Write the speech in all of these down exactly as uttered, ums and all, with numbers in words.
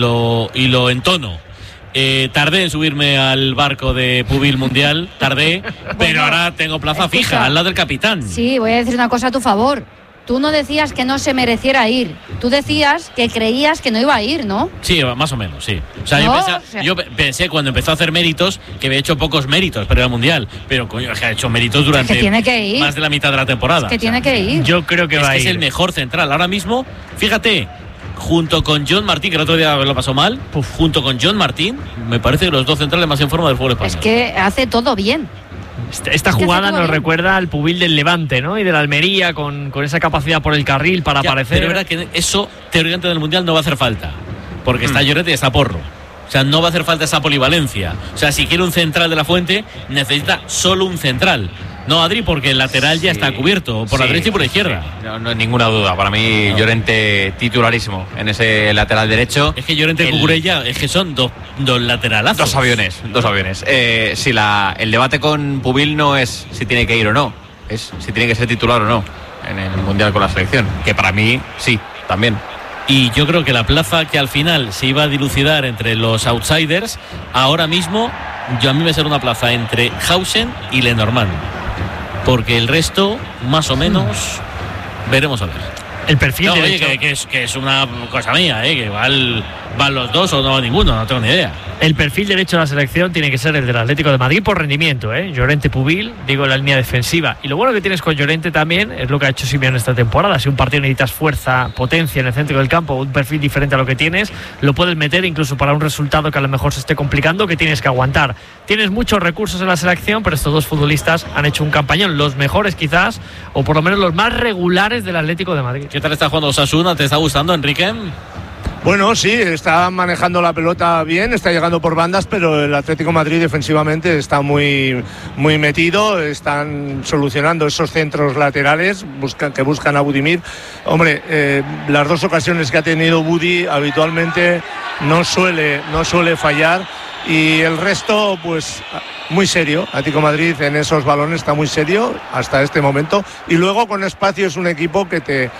lo, y lo entono. Eh, tardé en subirme al barco de Pubil Mundial, tardé, bueno, pero ahora tengo plaza escucha, fija al lado del capitán. Sí, voy a decir una cosa a tu favor. Tú no decías que no se mereciera ir. Tú decías que creías que no iba a ir, ¿no? Sí, más o menos, sí. O sea, no, yo, pensé, o sea, yo pensé cuando empezó a hacer méritos que había hecho pocos méritos para ir al Mundial. Pero coño, es que ha hecho méritos durante es que tiene que ir. más de la mitad de la temporada. Es que o sea, tiene que ir. Yo creo que es va que a ir. Es el mejor central. Ahora mismo, fíjate, junto con John Martín, que el otro día lo pasó mal, Puf. junto con John Martín, me parece que los dos centrales más en forma del fútbol español. Es que hace todo bien. Esta, esta jugada nos recuerda al Pubil del Levante, ¿no? Y de la Almería, con, con esa capacidad por el carril para ya, aparecer. Pero es verdad que eso, teóricamente, del Mundial no va a hacer falta. Porque mm. está Llorente y está Porro. O sea, no va a hacer falta esa polivalencia. O sea, si quiere un central de la Fuente, necesita solo un central. No, Adri, porque el lateral sí, ya está cubierto, por sí, la derecha y por la izquierda. Sí. No, no hay ninguna duda. Para mí, no. Llorente titularísimo en ese lateral derecho. Es que Llorente y Cucurella, es que son dos, dos lateralazos. Dos aviones, dos aviones. Eh, si la, el debate con Pubil no es si tiene que ir o no, es si tiene que ser titular o no en el Mundial con la selección. Que para mí, sí, también. Y yo creo que la plaza que al final se iba a dilucidar entre los outsiders, ahora mismo, yo a mí me será una plaza entre Hausen y Lenormand. Porque el resto, más o menos, veremos a ver. El perfil no, derecho. Oye, que, que, es, que es una cosa mía, ¿eh? Que igual van los dos o no va ninguno, no tengo ni idea. El perfil derecho de la selección tiene que ser el del Atlético de Madrid por rendimiento, ¿eh? Llorente, Pubil, digo, la línea defensiva. Y lo bueno que tienes con Llorente también es lo que ha hecho Simeone esta temporada. Si un partido necesitas fuerza, potencia en el centro del campo, un perfil diferente a lo que tienes, lo puedes meter incluso para un resultado que a lo mejor se esté complicando, que tienes que aguantar. Tienes muchos recursos en la selección, pero estos dos futbolistas han hecho un campañón, los mejores quizás, o por lo menos los más regulares del Atlético de Madrid. ¿Qué tal está jugando Osasuna? ¿Te está gustando, Enrique? Bueno, sí, está manejando la pelota bien, está llegando por bandas, pero el Atlético de Madrid defensivamente está muy, muy metido, están solucionando esos centros laterales buscan, que buscan a Budimir. Hombre, eh, las dos ocasiones que ha tenido Budi habitualmente no suele, no suele fallar, y el resto, pues muy serio. Atlético de Madrid en esos balones está muy serio hasta este momento, y luego con espacio es un equipo que te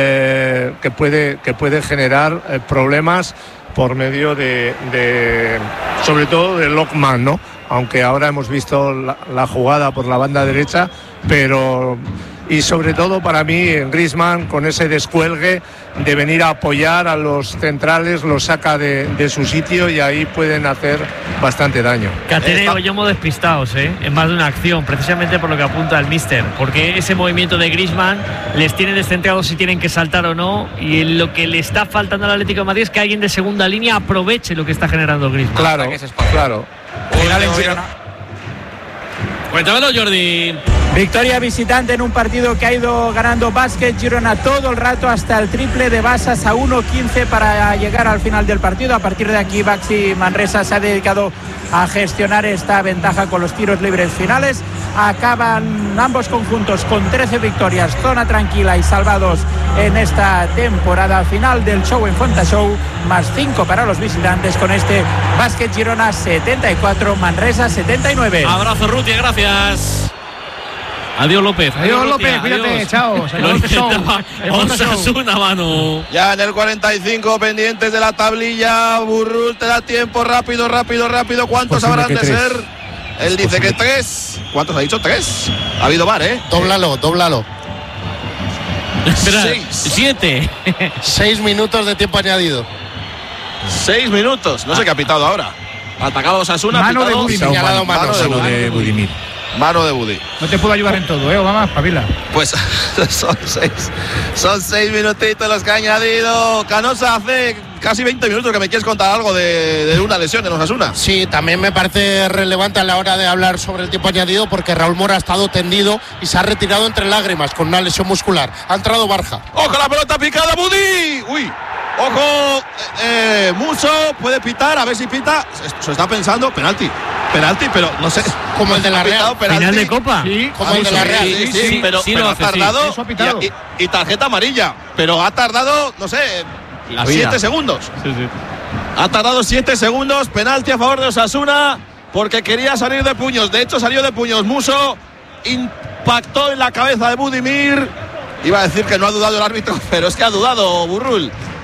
eh, que puede que puede generar eh, problemas por medio de, de sobre todo de Lockman, ¿no? Aunque ahora hemos visto la, la jugada por la banda derecha, pero y sobre todo para mí Griezmann con ese descuelgue de venir a apoyar a los centrales, los saca de, de su sitio y ahí pueden hacer bastante daño. Catereo, yo me he despistados, ¿eh? En más de una acción, precisamente por lo que apunta el míster, porque ese movimiento de Griezmann les tiene descentrados si tienen que saltar o no, y lo que le está faltando al Atlético de Madrid es que alguien de segunda línea aproveche lo que está generando Griezmann. Claro, claro. Cuéntamelo, Jordi. Victoria visitante en un partido que ha ido ganando Básquet Girona todo el rato hasta el triple de Basas a uno quince para llegar al final del partido. A partir de aquí Baxi Manresa se ha dedicado a gestionar esta ventaja con los tiros libres finales. Acaban ambos conjuntos con trece victorias, zona tranquila y salvados en esta temporada. Final del show en Fontashow, más cinco para los visitantes con este Básquet Girona setenta y cuatro, Manresa setenta y nueve. Abrazo, Ruti, gracias. Adiós, López. Adiós, Adiós López, cuídate, adiós. Chao. Se Osasuna, Manu. Ya en el cuarenta y cinco, pendientes de la tablilla. Burrul, te da tiempo, rápido, rápido, rápido. ¿Cuántos habrán de tres. ser? Él dice posible. que tres. ¿Cuántos ha dicho? Tres. Ha habido bar, ¿eh? Dóblalo, dóblalo. Espera, Seis. Siete. Seis minutos de tiempo añadido. Seis minutos. No sé qué ha pitado ahora. Atacado Osasuna. Mano de Budimir. Señalado mano, mano de Budimir. Mano de Budi. No te puedo ayudar en todo, ¿eh? Obama, espabila. Pues son seis. Son seis minutitos los que ha añadido. Canosa, hace casi veinte minutos que me quieres contar algo de, de una lesión en Osasuna. Sí, también me parece relevante a la hora de hablar sobre el tiempo añadido, porque Raúl Mora ha estado tendido y se ha retirado entre lágrimas con una lesión muscular. Ha entrado Barja. ¡Ojo, la pelota picada, Budi! ¡Uy! Ojo, eh, Muso puede pitar, a ver si pita. Se está pensando, penalti. Penalti, pero no sé. Como el de la Real. Final de Copa. Sí, como el de la Real. Sí, sí, sí, sí, pero, sí, pero ha tardado. Sí. Y, y, y tarjeta amarilla. Pero ha tardado, no sé, la siete vida. segundos. Sí, sí. Ha tardado siete segundos. Penalti a favor de Osasuna porque quería salir de puños. De hecho, salió de puños. Muso impactó en la cabeza de Budimir. Iba a decir que no ha dudado el árbitro, pero es que ha dudado Burrul.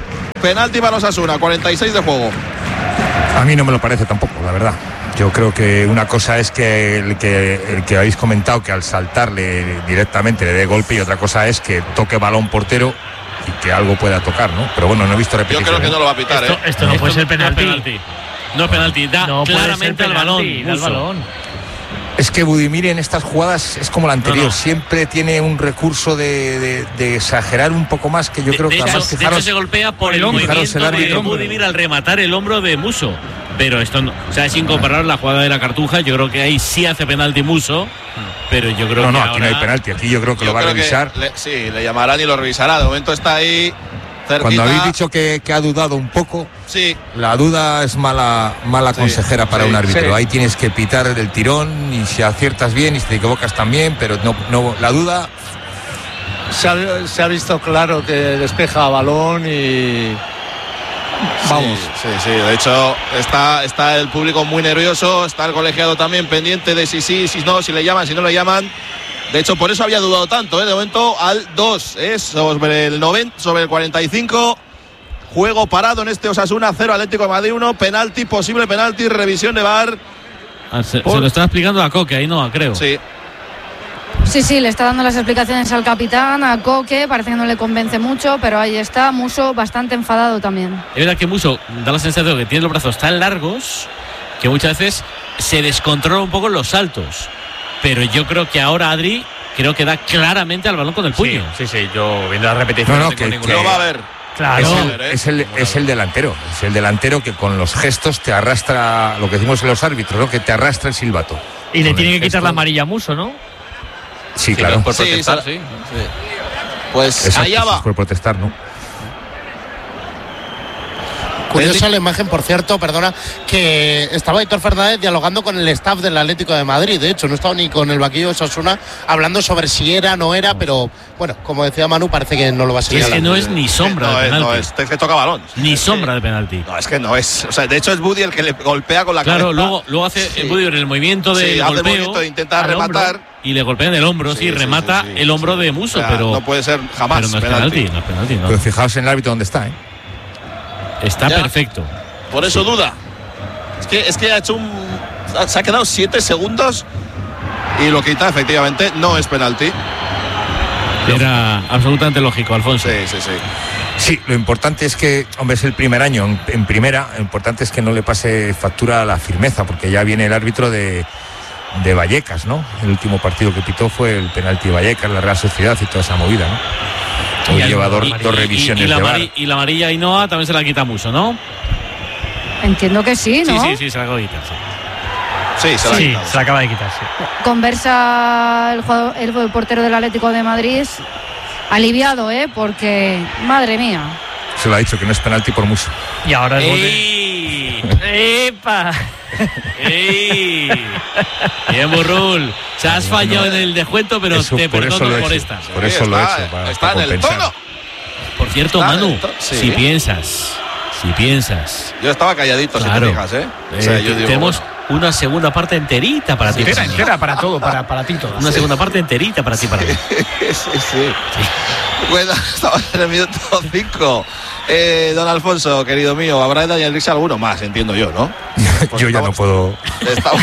penalti para Osasuna, cuarenta y seis de juego. A mí no me lo parece tampoco, la verdad. Yo creo que una cosa es que el que, el que habéis comentado, que al saltarle directamente le dé golpe, y otra cosa es que toque balón portero y que algo pueda tocar, ¿no? Pero bueno, no he visto repetición. Yo creo que no lo va a pitar, esto, ¿eh? Esto no esto puede ser penalti. No es penalti. No es penalti. Da no claramente al balón. Da al balón. Es que Budimir en estas jugadas es como la anterior, no, no. siempre tiene un recurso de, de, de exagerar un poco más, que yo de, creo de que hecho, además, de fijaros, hecho se golpea por el, el movimiento el de Budimir al rematar el hombro de Muso. Pero esto no, o sea, es incomparable la jugada de la Cartuja. Yo creo que ahí sí hace penalti Muso, pero yo creo no, que no, ahora... aquí no hay penalti, aquí yo creo que yo lo va a revisar. Le, sí, le llamarán y lo revisará. De momento está ahí cerquita. Cuando habéis dicho que, que ha dudado un poco, sí. La duda es mala, mala sí, consejera para sí, un árbitro. Sí. Ahí tienes que pitar del tirón, y si aciertas bien y si te equivocas también, pero no, no la duda. Se ha, se ha visto claro que despeja balón y vamos. Sí, sí, sí, de hecho está, está el público muy nervioso, está el colegiado también pendiente de si sí, si no, si le llaman, si no le llaman. De hecho, por eso había dudado tanto, ¿eh? De momento al dos, ¿eh? sobre el noventa, sobre el cuarenta y cinco. Juego parado en este Osasuna, cero Atlético de Madrid uno, penalti, posible penalti, revisión de V A R. Ah, se, por... se lo está explicando a Coque, ahí no, creo. Sí. Sí, sí, le está dando las explicaciones al capitán, a Coque, parece que no le convence mucho, pero ahí está, Muso bastante enfadado también. Es verdad que Muso da la sensación de que tiene los brazos tan largos que muchas veces se descontrola un poco en los saltos. Pero yo creo que ahora Adri creo que da claramente al balón con el puño. Sí, sí, sí, yo viendo la repetición no, no, no que, que, lo va a ver. Claro, es el, es, el, es el delantero, es el delantero que con los gestos te arrastra, lo que decimos en los árbitros, ¿no? Que te arrastra el silbato. Y le tiene que gesto. quitar la amarilla a Muso, ¿no? Sí, sí, claro. Por protestar, sí, sí. sí. Pues exacto, allá va. Es por protestar, ¿no? Curiosa la imagen, por cierto, perdona, que estaba Héctor Fernández dialogando con el staff del Atlético de Madrid. De hecho, no estaba ni con el banquillo de Osasuna hablando sobre si era o no era, pero bueno, como decía Manu, parece que no lo va a ser. Es que no es ni sombra no de es, penalti. No es, es que toca balón. Ni es sombra que, de penalti. No, es que no es. O sea, de hecho es Buddy el que le golpea con la claro, cabeza. Claro, luego, luego hace sí. Buddy en el movimiento de sí, golpeo. Hace el movimiento de intentar rematar. Hombro, y le golpea en el hombro, sí, sí remata sí, sí, sí, el hombro sí. de Muso, o sea, pero. No puede ser jamás. Pero no es penalti. penalti, no es penalti, no. Pero fijaos en el árbitro donde está, ¿eh? Está ya. perfecto. Por eso sí. duda. Es que, es que ha hecho un. Se ha quedado siete segundos y lo quita, efectivamente, no es penalti. Era absolutamente lógico, Alfonso. Sí, sí, sí. Sí, lo importante es que, hombre, es el primer año en, en primera, lo importante es que no le pase factura a la firmeza, porque ya viene el árbitro de, de Vallecas, ¿no? El último partido que pitó fue el penalti de Vallecas, la Real Sociedad y toda esa movida, ¿no? Hoy y lleva dos, y, dos revisiones y, y, y de V A R. Mari, y la amarilla Ainhoa también se la quita Muso, ¿no? Entiendo que sí, ¿no? Sí, sí, sí, se la acaba de quitar, sí. Sí, se la, sí, se la acaba de quitar, sí. Conversa el, jugador, el portero del Atlético de Madrid, aliviado, ¿eh? Porque, madre mía. Se lo ha dicho que no es penalti por Muso. Y ahora es ¡Ey! ¡Epa! ¡Ey! Bien, Burrul. Se has fallado en el descuento, pero eso, te por perdono por hecho, esta. Por eso sí, lo he está, hecho. Para, está para en el compensar. tono. Por cierto, está Manu, sí. si piensas, si piensas. Yo estaba calladito, claro, si te fijas, ¿eh? eh o sea, yo digo, tenemos bueno. una segunda parte enterita para sí, ti. Entera, entera para todo, para, para ti todo. Una sí. segunda parte enterita para ti, para mí. sí, sí, sí. Bueno, estamos en el minuto cinco. Eh, don Alfonso, querido mío, habrá de añadirse alguno más, entiendo yo, ¿no? Pues yo ya no puedo. Estamos...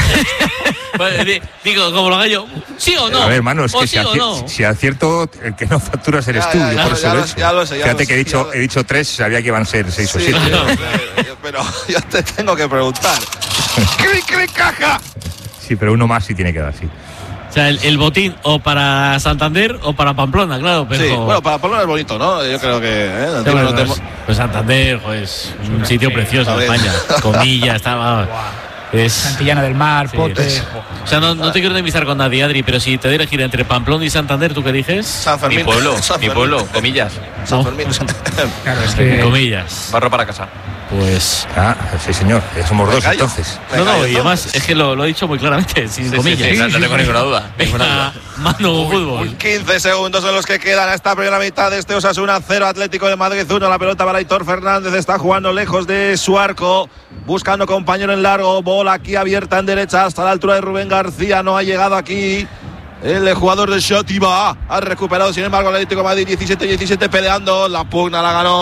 Digo, como lo haga yo, ¿sí o no? A ver, hermano, es que sí si, acier no? si acierto, el que no facturas eres ya, tú. Ya, yo ya, por eso ya, lo lo, he hecho. ya lo sé. Ya Fíjate lo que he sé, dicho, lo... he dicho tres, sabía que iban a ser seis sí, o siete. No, pero yo te tengo que preguntar. ¡Clic, clic, caja! Sí, pero uno más sí tiene que dar, sí. O sea, el, el botín o para Santander o para Pamplona, claro. Pero... Sí, bueno, para Pamplona es bonito, ¿no? Yo creo que. ¿eh? Sí, bueno, no pues, te... pues Santander, pues, un sitio sí, precioso en España. Comillas, estaba. Es... Santillana del Mar, sí, Pote. Es... O sea, no, no te quiero enemistar con nadie, Adri, pero si te doy a elegir entre Pamplona y Santander, ¿tú qué dices? San Fermín. Mi pueblo, San mi pueblo, comillas. San Fermín. Claro, es que... Comillas. Barro para casa. Pues. Ah, sí, señor. Somos me dos callo. entonces. Me no, no, callo, y además entonces. es que lo, lo he dicho muy claramente, sin sí, comillas. Sí, sí, sí, no tengo ninguna duda. Venga, Manu, fútbol. quince segundos son los que quedan a esta primera mitad de este Osasuna cero, Atlético de Madrid uno. La pelota para Aitor Fernández, está jugando lejos de su arco, buscando compañero en largo. Bola aquí abierta en derecha hasta la altura de Rubén García. No ha llegado aquí el jugador de Xotiba. Ha recuperado, sin embargo, el Atlético de Madrid diecisiete diecisiete peleando. La pugna la ganó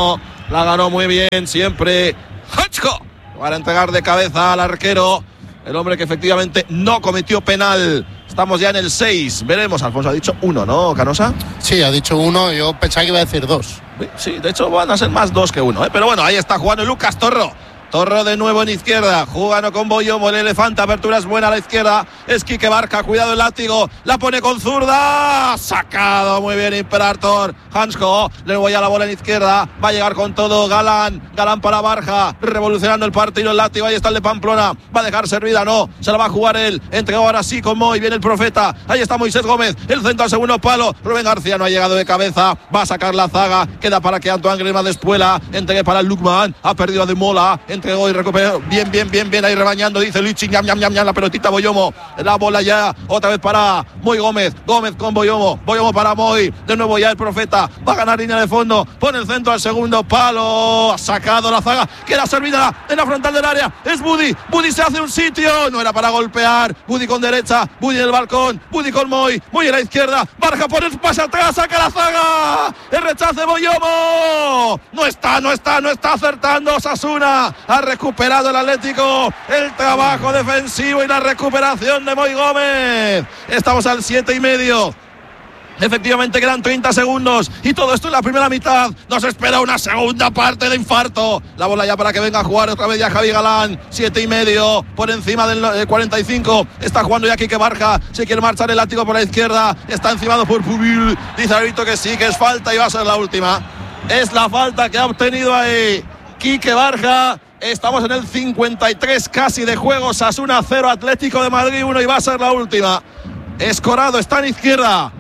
La ganó muy bien siempre Hansko para entregar de cabeza al arquero, el hombre que efectivamente no cometió penal. Estamos ya en el seis. Veremos. Alfonso ha dicho uno, ¿no, Canosa? Sí, ha dicho uno. Yo pensaba que iba a decir dos. Sí, de hecho van a ser más dos que uno, ¿eh? Pero bueno, ahí está jugando Lucas Torro. Torro de nuevo en izquierda, jugando con Boyomo, el elefante, apertura es buena a la izquierda, es Quique Barca, cuidado el látigo, la pone con zurda, sacado muy bien Imperator, Hansko, le voy a la bola en izquierda, va a llegar con todo Galán, Galán para Barja, revolucionando el partido, el látigo, ahí está el de Pamplona, va a dejar servida, no, se la va a jugar él, entregó ahora sí con Moy, viene el profeta, ahí está Moisés Gómez, el centro al segundo palo, Rubén García no ha llegado de cabeza, va a sacar la zaga, queda para que Antoine Griezmann despuela, entregue para el Lukman, ha perdido a De Mola, entregó y recuperó, bien, bien, bien, bien, ahí rebañando, dice Lichi, ñam, ñam, ñam, ñam, la pelotita Boyomo, la bola ya, otra vez para Moy Gómez, Gómez con Boyomo, Boyomo para Moy, de nuevo ya el profeta, va a ganar línea de fondo, pone el centro al segundo palo, ha sacado la zaga, queda servida en la frontal del área, es Budi, Budi se hace un sitio, no era para golpear, Budi con derecha, Budi en el balcón, Budi con Moy, Moy en la izquierda, Barja pone el pase atrás, saca la zaga, el rechace Boyomo, no está, no está, no está acertando Osasuna, ha recuperado el Atlético, el trabajo defensivo y la recuperación de Moy Gómez. Estamos al siete y medio. Efectivamente quedan treinta segundos y todo esto en la primera mitad. Nos espera una segunda parte de infarto. La bola ya para que venga a jugar otra vez ya Javi Galán. Siete y medio por encima del cuarenta y cinco. Está jugando ya Quique Barja. Se quiere marchar el látigo por la izquierda. Está encimado por Pubil. Dice Alberto que sí, que es falta y va a ser la última. Es la falta que ha obtenido ahí Quique Barja. Estamos en el cincuenta y tres casi de juego. Osasuna cero, Atlético de Madrid uno y va a ser la última. Escorado está en izquierda.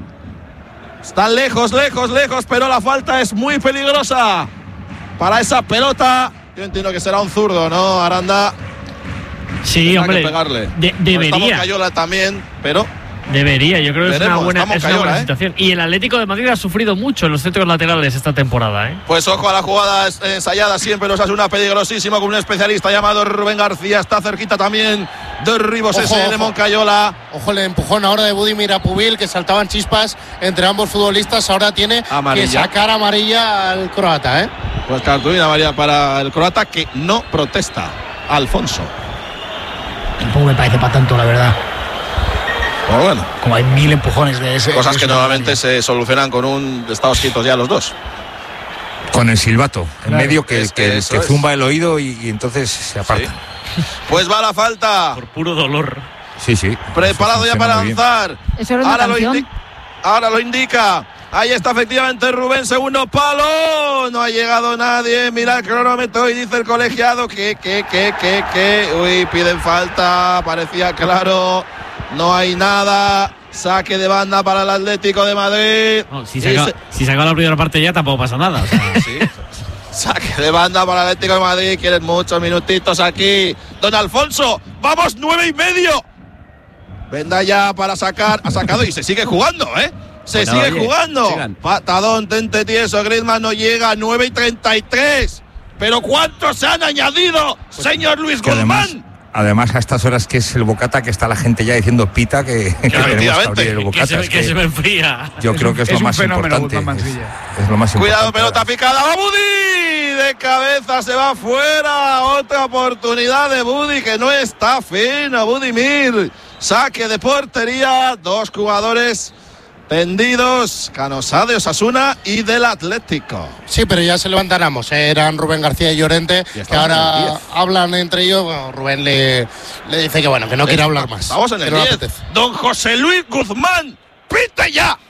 Está lejos, lejos, lejos, pero la falta es muy peligrosa para esa pelota. Yo entiendo que será un zurdo, ¿no, Aranda? Sí, Tendrá hombre. que pegarle. De, debería. Estamos Cayola también, pero... Debería, yo creo que Veremos, es una buena, es una Cayola, buena ¿eh? situación. Y el Atlético de Madrid ha sufrido mucho en los centros laterales esta temporada, ¿eh? Pues ojo a la jugada ensayada siempre, los hace una peligrosísima con un especialista llamado Rubén García. Está cerquita también de Ribos Ojo, ese ojo. de Moncayola. Ojo, el empujón ahora de Budimir a Pubil, que saltaban chispas entre ambos futbolistas. Ahora tiene Amarilla. que sacar amarilla al croata, ¿eh? Pues cartulina amarilla para el croata que no protesta. Alfonso. Tampoco me parece para tanto, la verdad. Pues bueno, Como hay mil empujones de ese. cosas de que ese normalmente tamaño. se solucionan con un estados quietos ya los dos. Con el silbato en Claro, medio que, es que que, eso que es. zumba el oído y, y entonces se aparta. Sí. Pues va la falta. Por puro dolor. Sí, sí. Preparado ya Eso funciona para muy bien. lanzar. Eso era una Ahora lo, canción. indi- ahora lo indica. Ahí está efectivamente Rubén, segundo palo. No ha llegado nadie. Mira el cronómetro y dice el colegiado que, que, que, que, que. Uy, piden falta. Parecía claro. No hay nada. Saque de banda para el Atlético de Madrid. No, si, Y se acaba, se- si se acaba la primera parte ya tampoco pasa nada. O sea, Sí. Saque de banda para el Atlético de Madrid. Quieren muchos minutitos aquí. Don Alfonso, vamos nueve y medio. Venda ya para sacar. Ha sacado y se sigue jugando, ¿eh? Se Bueno, sigue oye, jugando. sigan. Patadón, tente tieso. Griezmann no llega. nueve y treinta y tres. Pero ¿cuántos se han añadido, señor Luis Que además, Guzmán? además a estas horas que es el bocata, que está la gente ya diciendo pita, que, que tenemos que efectivamente. abrir el que, bocata. se, Es que que se me enfría. yo creo que es, es lo un más fenómeno, importante. Guzmán Es, Mansilla. es lo más Cuidado, importante. pelota picada. ¡Va Budi! De cabeza se va fuera. Otra oportunidad de Budi que no está fino. Budimir. Saque de portería. Dos jugadores tendidos. Canosa de Osasuna y del Atlético. Sí, pero ya se levantan ambos, ¿eh? Eran Rubén García y Llorente, que estamos en el ahora diez. hablan entre ellos. Bueno, Rubén le, le dice que bueno, que no quiere hablar más. Estamos en que el no le diez. apetece. Don José Luis Guzmán. ¡Pite ya!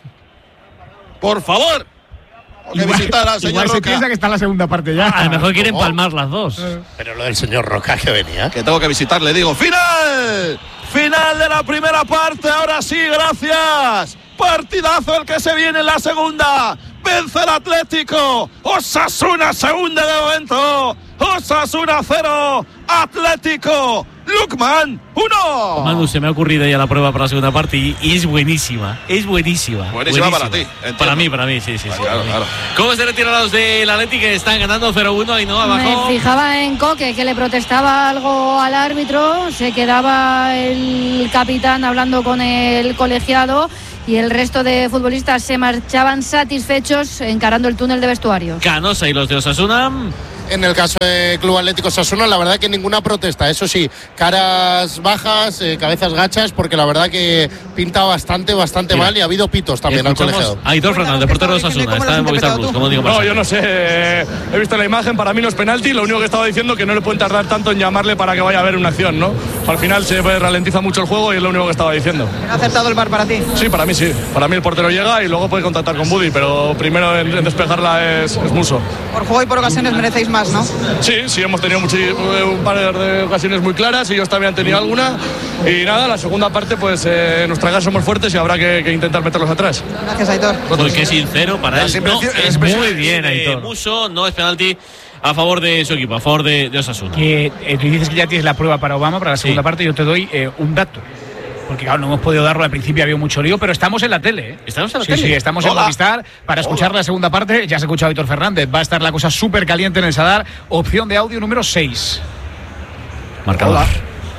Por favor. Tengo que Igual, visitar al señor igual se Roca. piensa que está en la segunda parte ya. A lo mejor quieren ¿Cómo? palmar las dos. Pero lo del señor Roca que venía. Que tengo que visitar, le digo. ¡Final! Final de la primera parte. Ahora sí, gracias. Partidazo el que se viene en la segunda. Vence el Atlético. Osasuna segunda de momento. Osasuna cero. Atlético. Lukman uno. Manu, se me ha ocurrido ya la prueba para la segunda parte y, y es buenísima. Es buenísima. Buenísima para ti, entiendo. Para mí, para mí, sí, sí. sí, Claro, para mí. claro. ¿Cómo se retiran los del Atlético que están ganando cero uno y no abajo? Me fijaba en Coque, que le protestaba algo al árbitro. Se quedaba el capitán hablando con el colegiado y el resto de futbolistas se marchaban satisfechos encarando el túnel de vestuarios. Canosa y los de Osasuna. En el caso de Club Atlético Osasuna, la verdad que ninguna protesta. Eso sí, caras bajas, eh, cabezas gachas, porque la verdad que pinta bastante, bastante Mira, mal y ha habido pitos también al colegiado. Aitor Fernández, portero de Osasuna, está en Movistar Plus, como digo. No, yo no sé, eh, he visto la imagen, para mí no es penalti, lo único que estaba diciendo que no le pueden tardar tanto en llamarle para que vaya a haber una acción, ¿no? Al final se ralentiza mucho el juego y es lo único que estaba diciendo. ¿Ha acertado el V A R para ti? Sí, para mí sí. Para mí el portero llega y luego puede contactar con Budi, pero primero en, en despejarla es, es Muso. Por juego y por ocasiones merecéis más, ¿no? Sí, sí, hemos tenido muchi, un par de ocasiones muy claras y ellos también han tenido alguna. Y nada, la segunda parte, pues eh, en nuestra casa somos fuertes y habrá que, que intentar meterlos atrás. Gracias, Aitor. Pues qué sincero para él. No, es muy bien, Aitor. Muso, no es penalti a favor de su equipo, a favor de, de Osasuna. Que eh, tú dices que ya tienes la prueba para Obama, para la segunda sí. parte, yo te doy eh, un dato. Porque claro, no hemos podido darlo al principio, había mucho lío, pero estamos en la tele. ¿eh? ¿Estamos en la sí, tele? Sí, estamos Hola. en Movistar para escuchar Hola. La segunda parte. Ya se ha escuchado a Aitor Fernández. Va a estar la cosa súper caliente en el Sadar. Opción de audio número seis. Marcador. Hola.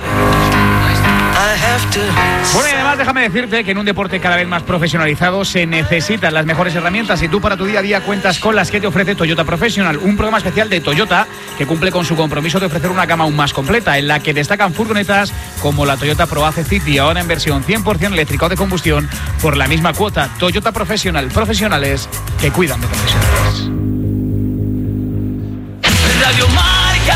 Bueno, y además déjame decirte que en un deporte cada vez más profesionalizado se necesitan las mejores herramientas y tú para tu día a día cuentas con las que te ofrece Toyota Professional, un programa especial de Toyota que cumple con su compromiso de ofrecer una gama aún más completa en la que destacan furgonetas como la Toyota ProAce City, ahora en versión cien por ciento eléctrica o de combustión por la misma cuota. Toyota Professional, profesionales que cuidan de profesionales. Radio Marca.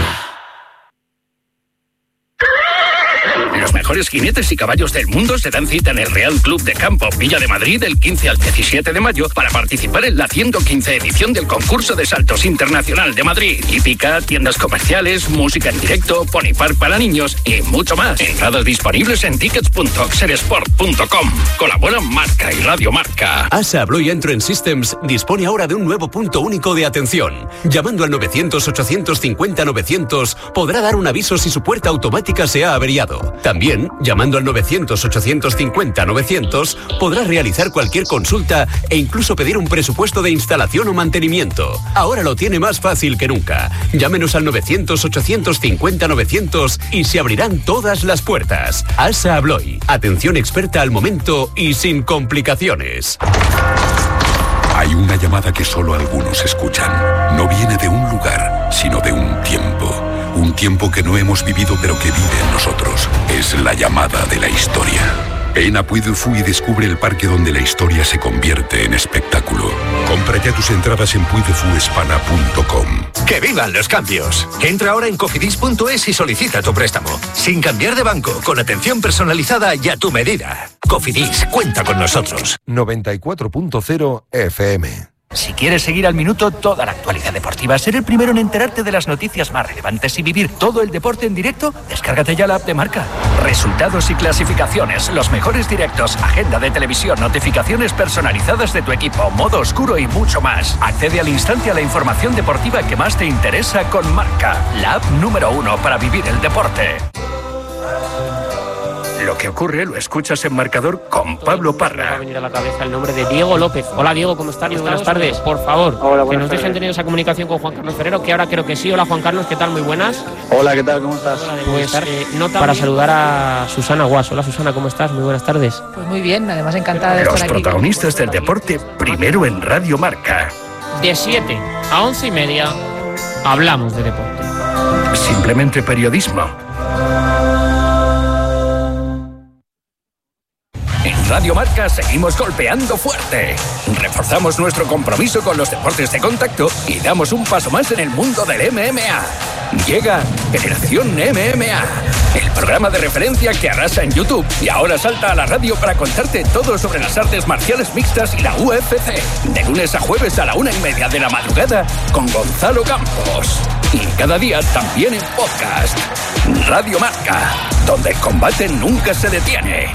Los mejores jinetes y caballos del mundo se dan cita en el Real Club de Campo Villa de Madrid del quince al diecisiete de mayo para participar en la ciento quince edición del concurso de saltos internacional de Madrid. Hípica, tiendas comerciales, música en directo, pony park para niños y mucho más. Entradas disponibles en tickets punto oxeresport punto com. Colaboran Marca y Radio Marca. ASA Abloy Entrance Systems dispone ahora de un nuevo punto único de atención. Llamando al novecientos ochocientos cincuenta novecientos podrá dar un aviso si su puerta automática se ha averiado. También, llamando al novecientos ochocientos cincuenta novecientos, podrás realizar cualquier consulta e incluso pedir un presupuesto de instalación o mantenimiento. Ahora lo tiene más fácil que nunca. Llámenos al novecientos ochocientos cincuenta novecientos y se abrirán todas las puertas. ASA Abloy. Atención experta al momento y sin complicaciones. Hay una llamada que solo algunos escuchan. No viene de un lugar, sino de un tiempo. Un tiempo que no hemos vivido pero que vive en nosotros. Es la llamada de la historia. Ven a Puy du Fou y descubre el parque donde la historia se convierte en espectáculo. Compra ya tus entradas en puy du fu hispana punto com. ¡Que vivan los cambios! Entra ahora en cofidis punto es y solicita tu préstamo. Sin cambiar de banco, con atención personalizada y a tu medida. Cofidis, cuenta con nosotros. noventa y cuatro punto cero F M. Si quieres seguir al minuto toda la actualidad deportiva, ser el primero en enterarte de las noticias más relevantes y vivir todo el deporte en directo, descárgate ya la app de Marca. Resultados y clasificaciones, los mejores directos, agenda de televisión, notificaciones personalizadas de tu equipo, modo oscuro y mucho más. Accede al instante a la información deportiva que más te interesa con Marca, la app número uno para vivir el deporte. Lo que ocurre lo escuchas en Marcador con Pablo Parra. Me va a venir a la cabeza el nombre de Diego López. Hola Diego, ¿cómo estás? Muy buenas tardes. Por favor, Hola, que nos dejen tener esa comunicación con Juan Carlos Ferrero, que ahora creo que sí. Hola Juan Carlos, ¿qué tal? Muy buenas. Hola, ¿qué tal? ¿Cómo estás? Hola, pues, eh, nota para saludar a Susana Guas. Hola Susana, ¿cómo estás? Muy buenas tardes. Pues muy bien, además encantada de Los estar aquí. Los protagonistas del deporte, primero en Radio Marca. De siete a once y media, hablamos de deporte. Simplemente periodismo. En Radio Marca seguimos golpeando fuerte. Reforzamos nuestro compromiso con los deportes de contacto y damos un paso más en el mundo del M M A. Llega Generación M M A, el programa de referencia que arrasa en YouTube y ahora salta a la radio para contarte todo sobre las artes marciales mixtas y la U F C. De lunes a jueves a la una y media de la madrugada con Gonzalo Campos. Y cada día también en podcast. Radio Marca, donde el combate nunca se detiene.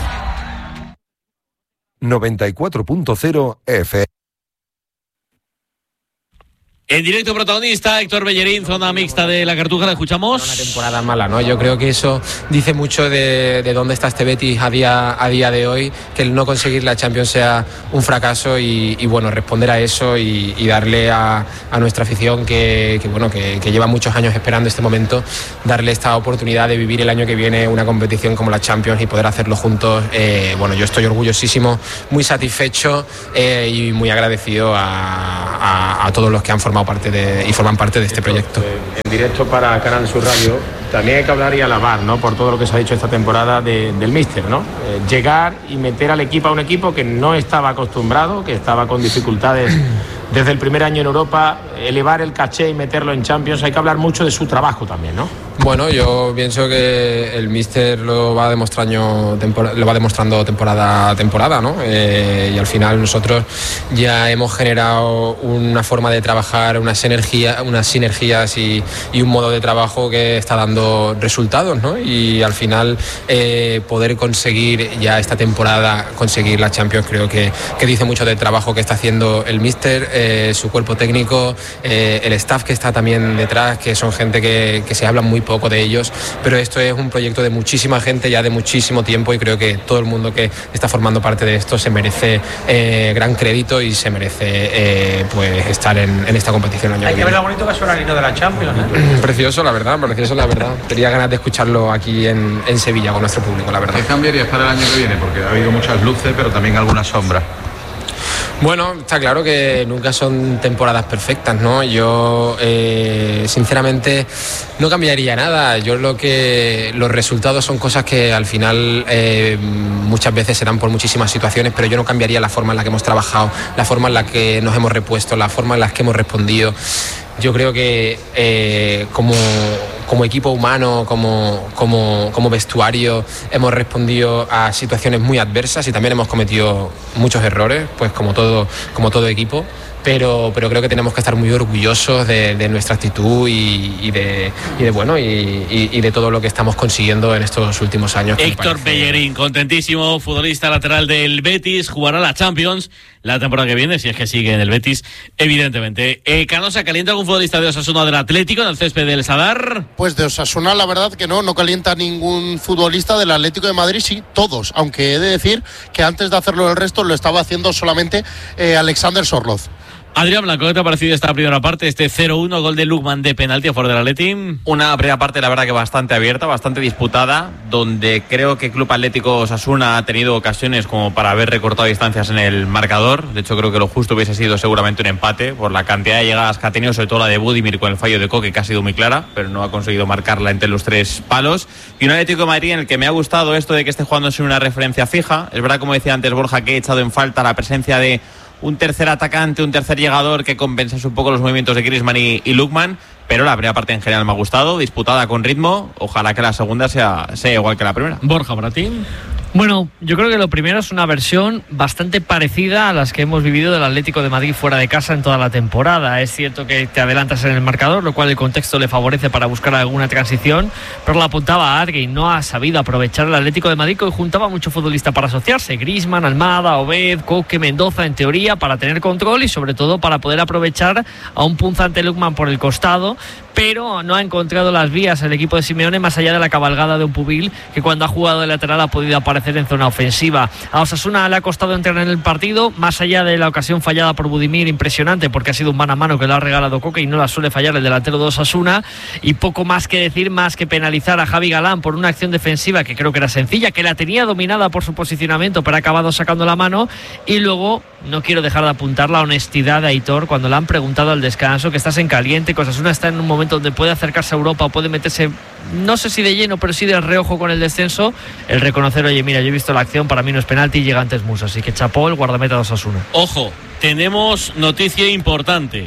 noventa y cuatro punto cero F M. En directo protagonista, Héctor Bellerín, zona mixta de la Cartuja, la escuchamos. Una temporada mala, ¿no? Yo creo que eso dice mucho de, de dónde está este Betis a día, a día de hoy, que el no conseguir la Champions sea un fracaso y, y bueno, responder a eso y, y darle a, a nuestra afición que, que bueno, que, que lleva muchos años esperando este momento, darle esta oportunidad de vivir el año que viene una competición como la Champions y poder hacerlo juntos. Eh, bueno, yo estoy orgullosísimo, muy satisfecho eh, y muy agradecido a, a, a todos los que han formado parte de, y forman parte de este proyecto. En directo para Canal Sur Radio, también hay que hablar y alabar, ¿no?, por todo lo que se ha dicho esta temporada de, del míster, ¿no? Eh, llegar y meter al equipo a un equipo que no estaba acostumbrado, que estaba con dificultades desde el primer año en Europa, elevar el caché y meterlo en Champions. Hay que hablar mucho de su trabajo también, ¿no? Bueno, yo pienso que el míster lo va demostrando, lo va demostrando temporada a temporada, ¿no? Eh, y al final nosotros ya hemos generado una forma de trabajar, unas, energía, unas sinergias y, y un modo de trabajo que está dando resultados, ¿no? Y al final eh, poder conseguir ya esta temporada, conseguir la Champions, creo que, que dice mucho del trabajo que está haciendo el míster, eh, su cuerpo técnico, eh, el staff que está también detrás, que son gente que, que se habla muy poco de ellos, pero esto es un proyecto de muchísima gente ya de muchísimo tiempo y creo que todo el mundo que está formando parte de esto se merece eh, gran crédito y se merece eh, pues estar en, en esta competición el año Hay que que ver viene. lo bonito que suena el himno de la Champions, ¿eh? Precioso, la verdad, precioso, la verdad. Tenía ganas de escucharlo aquí en, en Sevilla con nuestro público, la verdad. ¿Qué cambiarías para el año que viene? Porque ha habido muchas luces, pero también algunas sombras. Bueno, está claro que nunca son temporadas perfectas, ¿no? Yo, eh, sinceramente, no cambiaría nada. Yo lo que los resultados son cosas que al final eh, muchas veces se dan por muchísimas situaciones, pero yo no cambiaría la forma en la que hemos trabajado, la forma en la que nos hemos repuesto, la forma en la que hemos respondido. Yo creo que eh, como, como equipo humano, como, como, como vestuario, hemos respondido a situaciones muy adversas y también hemos cometido muchos errores, pues como todo, como todo equipo. Pero, pero creo que tenemos que estar muy orgullosos de, de nuestra actitud y, y, de, y de bueno y, y, y de todo lo que estamos consiguiendo en estos últimos años. Héctor Bellerín, contentísimo, futbolista lateral del Betis, jugará la Champions la temporada que viene, si es que sigue en el Betis, evidentemente. Eh, Canosa, ¿calienta algún futbolista de Osasuna del Atlético en el césped del Sadar? Pues de Osasuna la verdad que no, no calienta ningún futbolista del Atlético de Madrid, sí, todos, aunque he de decir que antes de hacerlo el resto lo estaba haciendo solamente eh, Alexander Sorloz. Adrián Blanco, ¿qué te ha parecido esta primera parte? Este cero uno, gol de Lukman de penalti a favor del Atleti. Una primera parte, la verdad, que bastante abierta, bastante disputada, donde creo que Club Atlético Osasuna ha tenido ocasiones como para haber recortado distancias en el marcador. De hecho, creo que lo justo hubiese sido seguramente un empate por la cantidad de llegadas que ha tenido, sobre todo la de Budimir con el fallo de Coque, que ha sido muy clara, pero no ha conseguido marcarla entre los tres palos. Y un Atlético de Madrid en el que me ha gustado esto de que esté jugando sin una referencia fija. Es verdad, como decía antes Borja, que he echado en falta la presencia de un tercer atacante, un tercer llegador que compensase un poco los movimientos de Griezmann y, y Lukman, pero la primera parte en general me ha gustado, disputada con ritmo. Ojalá que la segunda sea, sea igual que la primera. Borja, para ti. Bueno, yo creo que lo primero es una versión bastante parecida a las que hemos vivido del Atlético de Madrid fuera de casa en toda la temporada. Es cierto que te adelantas en el marcador, lo cual el contexto le favorece para buscar alguna transición, pero la apuntaba Adri, no ha sabido aprovechar el Atlético de Madrid, que hoy juntaba mucho futbolista para asociarse, Griezmann, Almada, Obed, Coque, Mendoza, en teoría, para tener control y sobre todo para poder aprovechar a un punzante Lukman por el costado, pero no ha encontrado las vías el equipo de Simeone más allá de la cabalgada de un Pubil que cuando ha jugado de lateral ha podido aparecer en zona ofensiva. A Osasuna le ha costado entrar en el partido, más allá de la ocasión fallada por Budimir, impresionante porque ha sido un mano a mano que le ha regalado Coque y no la suele fallar el delantero de Osasuna, y poco más que decir, más que penalizar a Javi Galán por una acción defensiva que creo que era sencilla, que la tenía dominada por su posicionamiento pero ha acabado sacando la mano. Y luego no quiero dejar de apuntar la honestidad de Aitor cuando le han preguntado al descanso que estás en caliente, que Osasuna está en un momento donde puede acercarse a Europa o puede meterse, no sé si de lleno, pero sí de reojo con el descenso. El reconocer, oye, mira, yo he visto la acción, para mí no es penalti y llega antes Musa, así que chapó el guardameta de Osasuna. Ojo, tenemos noticia importante.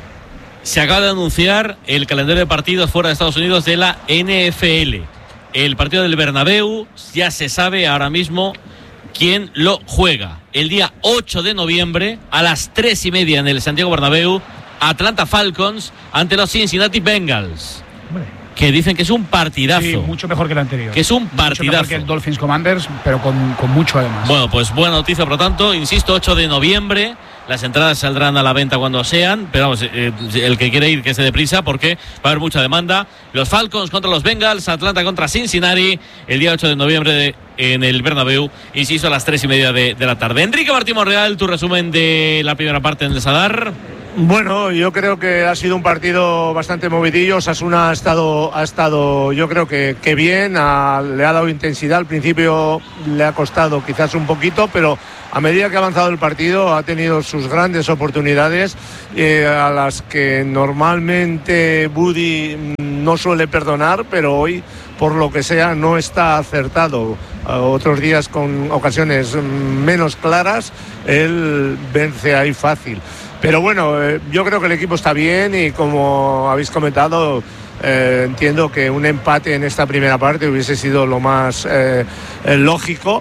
Se acaba de anunciar el calendario de partidos fuera de Estados Unidos de la N F L. El partido del Bernabéu ya se sabe ahora mismo quién lo juega. El día ocho de noviembre a las tres y media en el Santiago Bernabéu, Atlanta Falcons ante los Cincinnati Bengals. que dicen que es un partidazo. Sí, mucho mejor que el anterior. Que es un partidazo. Mucho mejor que el Dolphins Commanders, pero con, con mucho además. Bueno, pues buena noticia, por lo tanto, insisto, ocho de noviembre. Las entradas saldrán a la venta cuando sean, pero vamos, eh, el que quiere ir que se deprisa porque va a haber mucha demanda. Los Falcons contra los Bengals, Atlanta contra Cincinnati, el día ocho de noviembre de, en el Bernabéu, insisto, a las tres y media de, de la tarde. Enrique Martín Monreal, tu resumen de la primera parte en el Sadar. Bueno, yo creo que ha sido un partido bastante movidillo. Osasuna ha estado, ha estado yo creo que, que bien, ha, le ha dado intensidad. Al principio le ha costado quizás un poquito, pero a medida que ha avanzado el partido ha tenido sus grandes oportunidades eh, a las que normalmente Budi no suele perdonar, pero hoy, por lo que sea, no está acertado. Otros días con ocasiones menos claras, él vence ahí fácil. Pero bueno, eh, yo creo que el equipo está bien y como habéis comentado, eh, entiendo que un empate en esta primera parte hubiese sido lo más eh, lógico.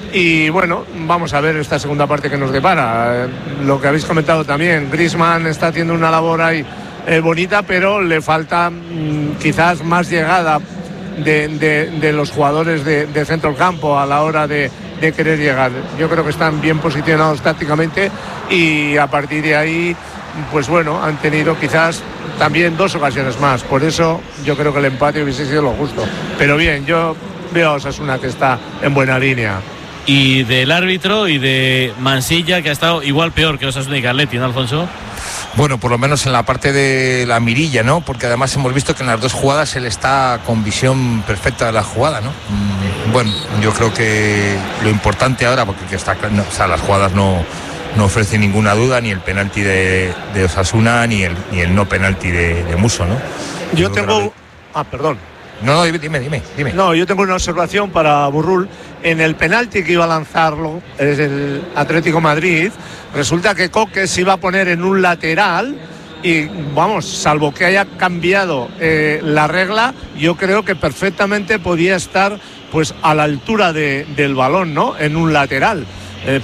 Y bueno, vamos a ver esta segunda parte que nos depara. Eh, lo que habéis comentado también, Griezmann está haciendo una labor ahí eh, bonita, pero le falta mm, quizás más llegada de, de, de los jugadores de, de centro del campo a la hora de, de querer llegar. Yo creo que están bien posicionados tácticamente y a partir de ahí, pues bueno, han tenido quizás también dos ocasiones más. Por eso yo creo que el empate hubiese sido lo justo. Pero bien, yo veo a Osasuna que está en buena línea. Y del árbitro y de Mansilla, que ha estado igual peor que Osasuna y Carletti, ¿no, Alfonso? Bueno, por lo menos en la parte de la mirilla, ¿no? Porque además hemos visto que en las dos jugadas él está con visión perfecta de la jugada, ¿no? Bueno, yo creo que lo importante ahora, porque que está, no, o sea, las jugadas no, no ofrecen ninguna duda, ni el penalti de, de Osasuna, ni el, ni el no penalti de, de Musso, ¿no? Yo, yo tengo... que... Ah, perdón. No, no, dime, dime, dime. No, yo tengo una observación para Burrul. En el penalti que iba a lanzarlo, es el Atlético Madrid, resulta que Coque se iba a poner en un lateral y, vamos, salvo que haya cambiado eh, la regla, yo creo que perfectamente podía estar pues a la altura de, del balón, ¿no? En un lateral. Eh,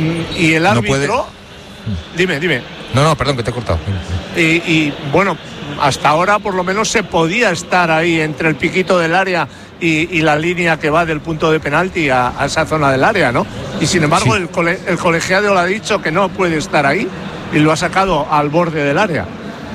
y el árbitro... No puede... Dime, dime. No, no, perdón, que te he cortado. Y, y bueno, hasta ahora por lo menos se podía estar ahí entre el piquito del área y, y la línea que va del punto de penalti a, a esa zona del área, ¿no? Y sin embargo, sí. el, cole, el colegiado le ha dicho que no puede estar ahí y lo ha sacado al borde del área.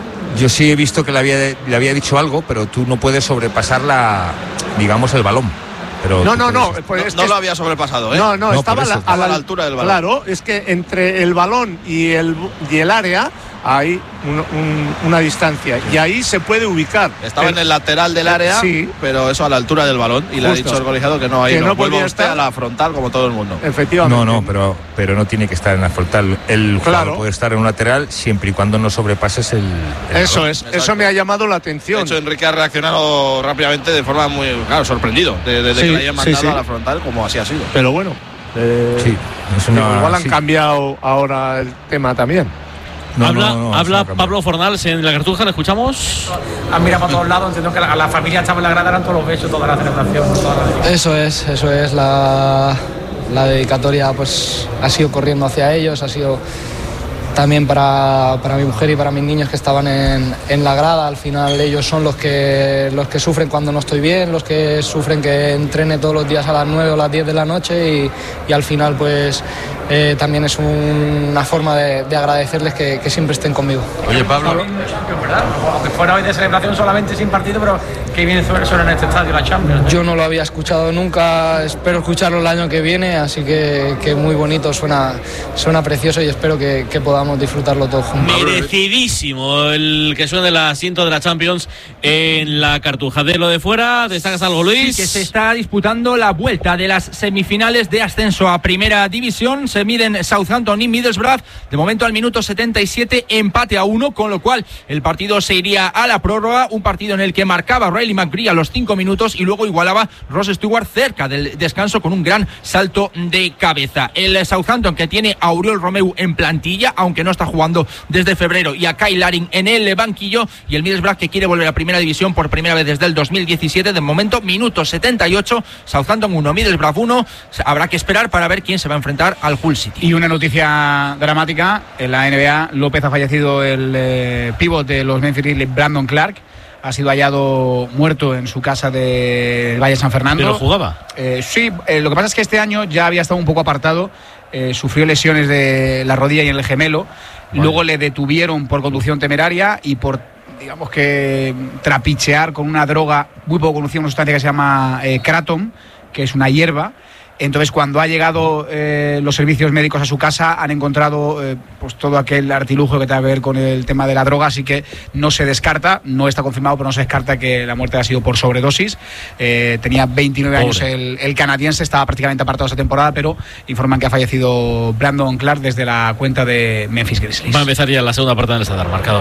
Yo sí he visto que le había, le había dicho algo, pero tú no puedes sobrepasar la, digamos, el balón. Pero no, no, no, pues no, es no que lo había sobrepasado, ¿eh? No, no, no estaba eso, a, la, a la altura del balón. Claro, es que entre el balón y el, y el área hay un, un, una distancia y ahí se puede ubicar. Estaba el, en el lateral del área, sí, pero eso a la altura del balón y Justo. le ha dicho el colegiado que no, ahí que no, no vuelva usted estar a la frontal como todo el mundo. Efectivamente. No, no, pero, pero no tiene que estar en la frontal. El jugador claro. puede estar en un lateral siempre y cuando no sobrepases el, el Eso balón. es, Exacto. Eso me ha llamado la atención. De hecho, Enrique ha reaccionado rápidamente de forma muy, claro, sorprendido de, de, de sí, que le hayan mandado sí, sí. a la frontal como así ha sido. Pero bueno, eh, sí, es una, igual han sí. cambiado ahora el tema también. No, habla no, no, habla Pablo Fornals en la Cartuja, ¿le escuchamos? Han mirado para todos lados, entiendo que la, la familia estaba en la grada, eran todos los besos, toda la celebración. Toda la... Eso es, eso es, la, la dedicatoria pues ha sido corriendo hacia ellos, ha sido también para, para mi mujer y para mis niños que estaban en, en la grada. Al final ellos son los que, los que sufren cuando no estoy bien, los que sufren que entrene todos los días a las nueve o las diez de la noche y, y al final pues eh, también es un, una forma de, de agradecerles que, que siempre estén conmigo. Oye, Pablo, aunque fuera hoy de celebración solamente sin partido, pero qué bien suena en este estadio la Champions. Yo no lo había escuchado nunca, espero escucharlo el año que viene, así que, que muy bonito, suena, suena precioso y espero que, que podamos disfrutarlo todos juntos. Merecidísimo el que suene el asiento de la Champions en la Cartuja. De lo de fuera, ¿destacas algo, Luis? Sí, que se está disputando la vuelta de las semifinales de ascenso a Primera División. Se miden Southampton y Middlesbrough. De momento al minuto setenta y siete, empate a uno, con lo cual el partido se iría a la prórroga. Un partido en el que marcaba Riley McGree a los cinco minutos y luego igualaba Ross Stewart cerca del descanso con un gran salto de cabeza. El Southampton, que tiene a Oriol Romeu en plantilla, aunque no está jugando desde febrero, y a Kyle Larin en el banquillo, y el Middlesbrough, que quiere volver a Primera División por primera vez desde el dos mil diecisiete. De momento, minuto setenta y ocho, Southampton uno, Middlesbrough uno. Habrá que esperar para ver quién se va a enfrentar al Hull City. Y una noticia dramática: en la N B A, López ha fallecido, el eh, pívot de los Memphis Grizzlies, Brandon Clark. ha sido hallado muerto en su casa del Valle de San Fernando. ¿Pero jugaba? Eh, sí, eh, lo que pasa es que este año ya había estado un poco apartado, eh, sufrió lesiones de la rodilla y en el gemelo, vale. Luego le detuvieron por conducción temeraria y por, digamos que, trapichear con una droga muy poco conocida, una sustancia que se llama eh, Kratom, que es una hierba. Entonces, cuando ha llegado eh, los servicios médicos a su casa, han encontrado eh, pues todo aquel artilugio que tiene que ver con el tema de la droga, así que no se descarta, no está confirmado, pero no se descarta que la muerte ha sido por sobredosis. Eh, tenía veintinueve Pobre. años el, el canadiense, estaba prácticamente apartado esta temporada, pero informan que ha fallecido Brandon Clark desde la cuenta de Memphis Grizzlies. Va a empezar ya la segunda parte del estándar, marcador.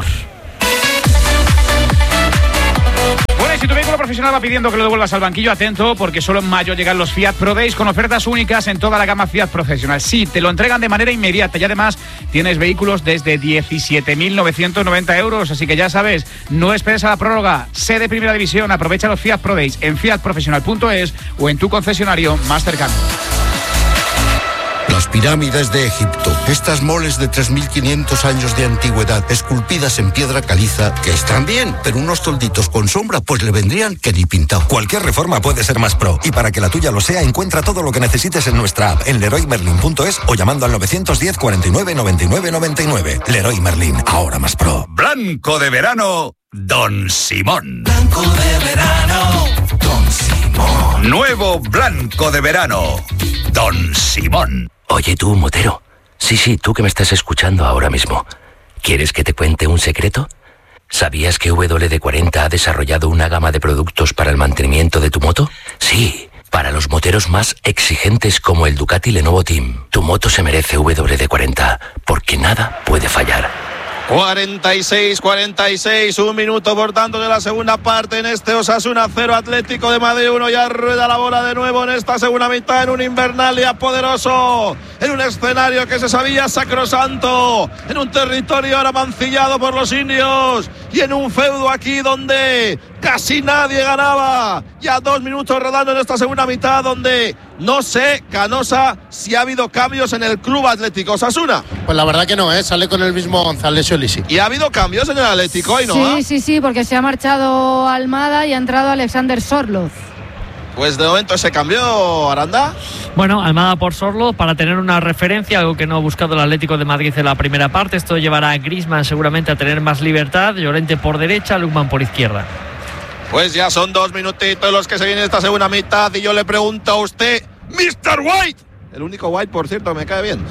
Si tu vehículo profesional va pidiendo que lo devuelvas al banquillo, atento, porque solo en mayo llegan los Fiat Pro Days con ofertas únicas en toda la gama Fiat Professional. Sí, te lo entregan de manera inmediata y además tienes vehículos desde diecisiete mil novecientos noventa euros. Así que ya sabes, no esperes a la prórroga. Sé de Primera División, aprovecha los Fiat Pro Days en fiat profesional punto es o en tu concesionario más cercano. Las pirámides de Egipto, estas moles de tres mil quinientos años de antigüedad, esculpidas en piedra caliza, que están bien, pero unos tolditos con sombra pues le vendrían que ni pintado. Cualquier reforma puede ser más pro, y para que la tuya lo sea, encuentra todo lo que necesites en nuestra app, en leroy merlin punto es o llamando al nueve diez, cuarenta y nueve, noventa y nueve, noventa y nueve. Leroy Merlin, ahora más pro. Blanco de verano, Don Simón. Blanco de verano, Don Simón. Nuevo Blanco de verano, Don Simón. Oye tú, motero. Sí, sí, tú que me estás escuchando ahora mismo. ¿Quieres que te cuente un secreto? ¿Sabías que W D cuarenta ha desarrollado una gama de productos para el mantenimiento de tu moto? Sí, para los moteros más exigentes como el Ducati Lenovo Team. Tu moto se merece W D cuarenta, porque nada puede fallar. cuarenta y seis cuarenta y seis, un minuto por tanto de la segunda parte en este Osasuna cero, Atlético de Madrid uno. Ya rueda la bola de nuevo en esta segunda mitad en un Invernalia poderoso, en un escenario que se sabía sacrosanto, en un territorio ahora mancillado por los indios y en un feudo aquí donde casi nadie ganaba. Ya dos minutos rodando en esta segunda mitad donde no sé, Canosa, si ha habido cambios en el Club Atlético Osasuna. Pues la verdad que no, ¿eh? Sale con el mismo González Olisi. ¿Y ha habido cambios en el Atlético hoy, no? Sí, sí, sí, porque se ha marchado Almada y ha entrado Alexander Sorloz. Pues de momento ese cambio, Aranda. Bueno, Almada por Sorloz para tener una referencia, algo que no ha buscado el Atlético de Madrid en la primera parte. Esto llevará a Griezmann seguramente a tener más libertad. Llorente por derecha, Lukman por izquierda. Pues ya son dos minutitos los que se vienen esta segunda mitad y yo le pregunto a usted, mister White, el único White, por cierto, me cae bien.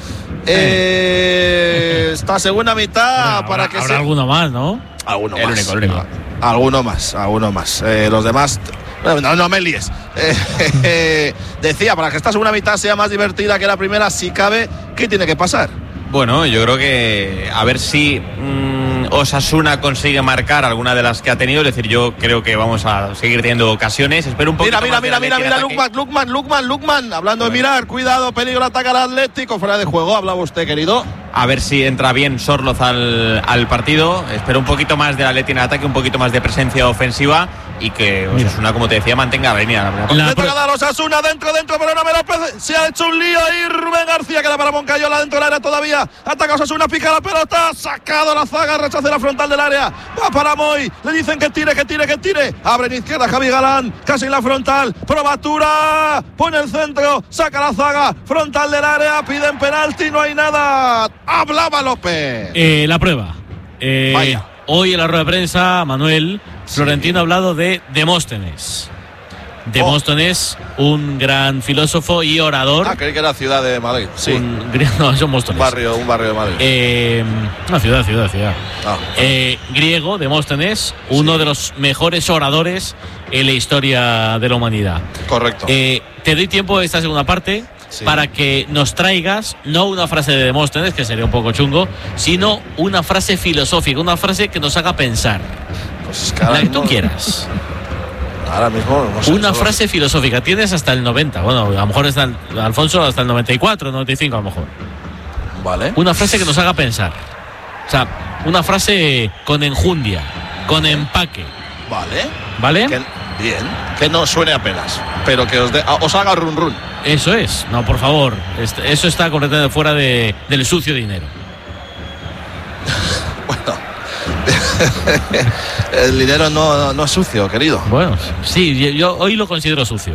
Eh, esta segunda mitad bueno, para habrá, que habrá se... alguno más, ¿no? Alguno el más. Único, el único. Alguno más, alguno más. Eh, los demás... No, no me líes. Eh, eh, decía, para que esta segunda mitad sea más divertida que la primera, si cabe, ¿qué tiene que pasar? Bueno, yo creo que a ver si mmm, Osasuna consigue marcar alguna de las que ha tenido. Es decir, yo creo que vamos a seguir teniendo ocasiones. Espero un poquito Mira, mira, más mira, mira, mira, Lukman, Lukman, Lukman, Lukman. Hablando de mirar, cuidado, peligro, ataca al Atlético. Fuera de juego, hablaba usted, querido. A ver si entra bien Sorloz al, al partido. Espero un poquito más de Atleti en ataque, un poquito más de presencia ofensiva y que Osasuna, como te decía, mantenga la línea. La pro... a Osasuna, dentro, dentro, pero no me López. Se ha hecho un lío ahí Rubén García, que la para Moncayola dentro del área todavía. Ataca Osasuna, pica la pelota, sacado la zaga, rechaza la frontal del área. Va para Moy, le dicen que tire, que tire, que tire. Abre en izquierda Javi Galán, casi en la frontal. Probatura, pone el centro, saca la zaga, frontal del área, piden penalti, no hay nada. Hablaba López. Eh, la prueba. Eh, Vaya. Hoy en la rueda de prensa, Manuel Florentino sí. ha hablado de Demóstenes. Demóstenes, oh. un gran filósofo y orador. Ah, creí que era ciudad de Madrid. Sí. Un, no, son Móstoles. Un barrio, un barrio de Madrid. Eh, no, ciudad, ciudad, ciudad. Ah. Eh, griego, Demóstenes, uno sí. de los mejores oradores en la historia de la humanidad. Correcto. Eh, te doy tiempo esta segunda parte. Sí. Para que nos traigas no una frase de Demóstenes, que sería un poco chungo, sino una frase filosófica, una frase que nos haga pensar. Pues la que tú quieras. Ahora mismo no sé, una solo... frase filosófica. Tienes hasta el noventa. Bueno, a lo mejor está el, Alfonso hasta el noventa y cuatro, noventa y cinco a lo mejor. Vale. Una frase que nos haga pensar. O sea, una frase con enjundia, con empaque. Vale. ¿Vale? Que, bien. Que no suene apenas, pero que os, de, os haga run run. Eso es. No, por favor. Eso está completamente fuera de, del sucio dinero. Bueno. El dinero no, no es sucio, querido. Bueno, sí, yo, yo hoy lo considero sucio.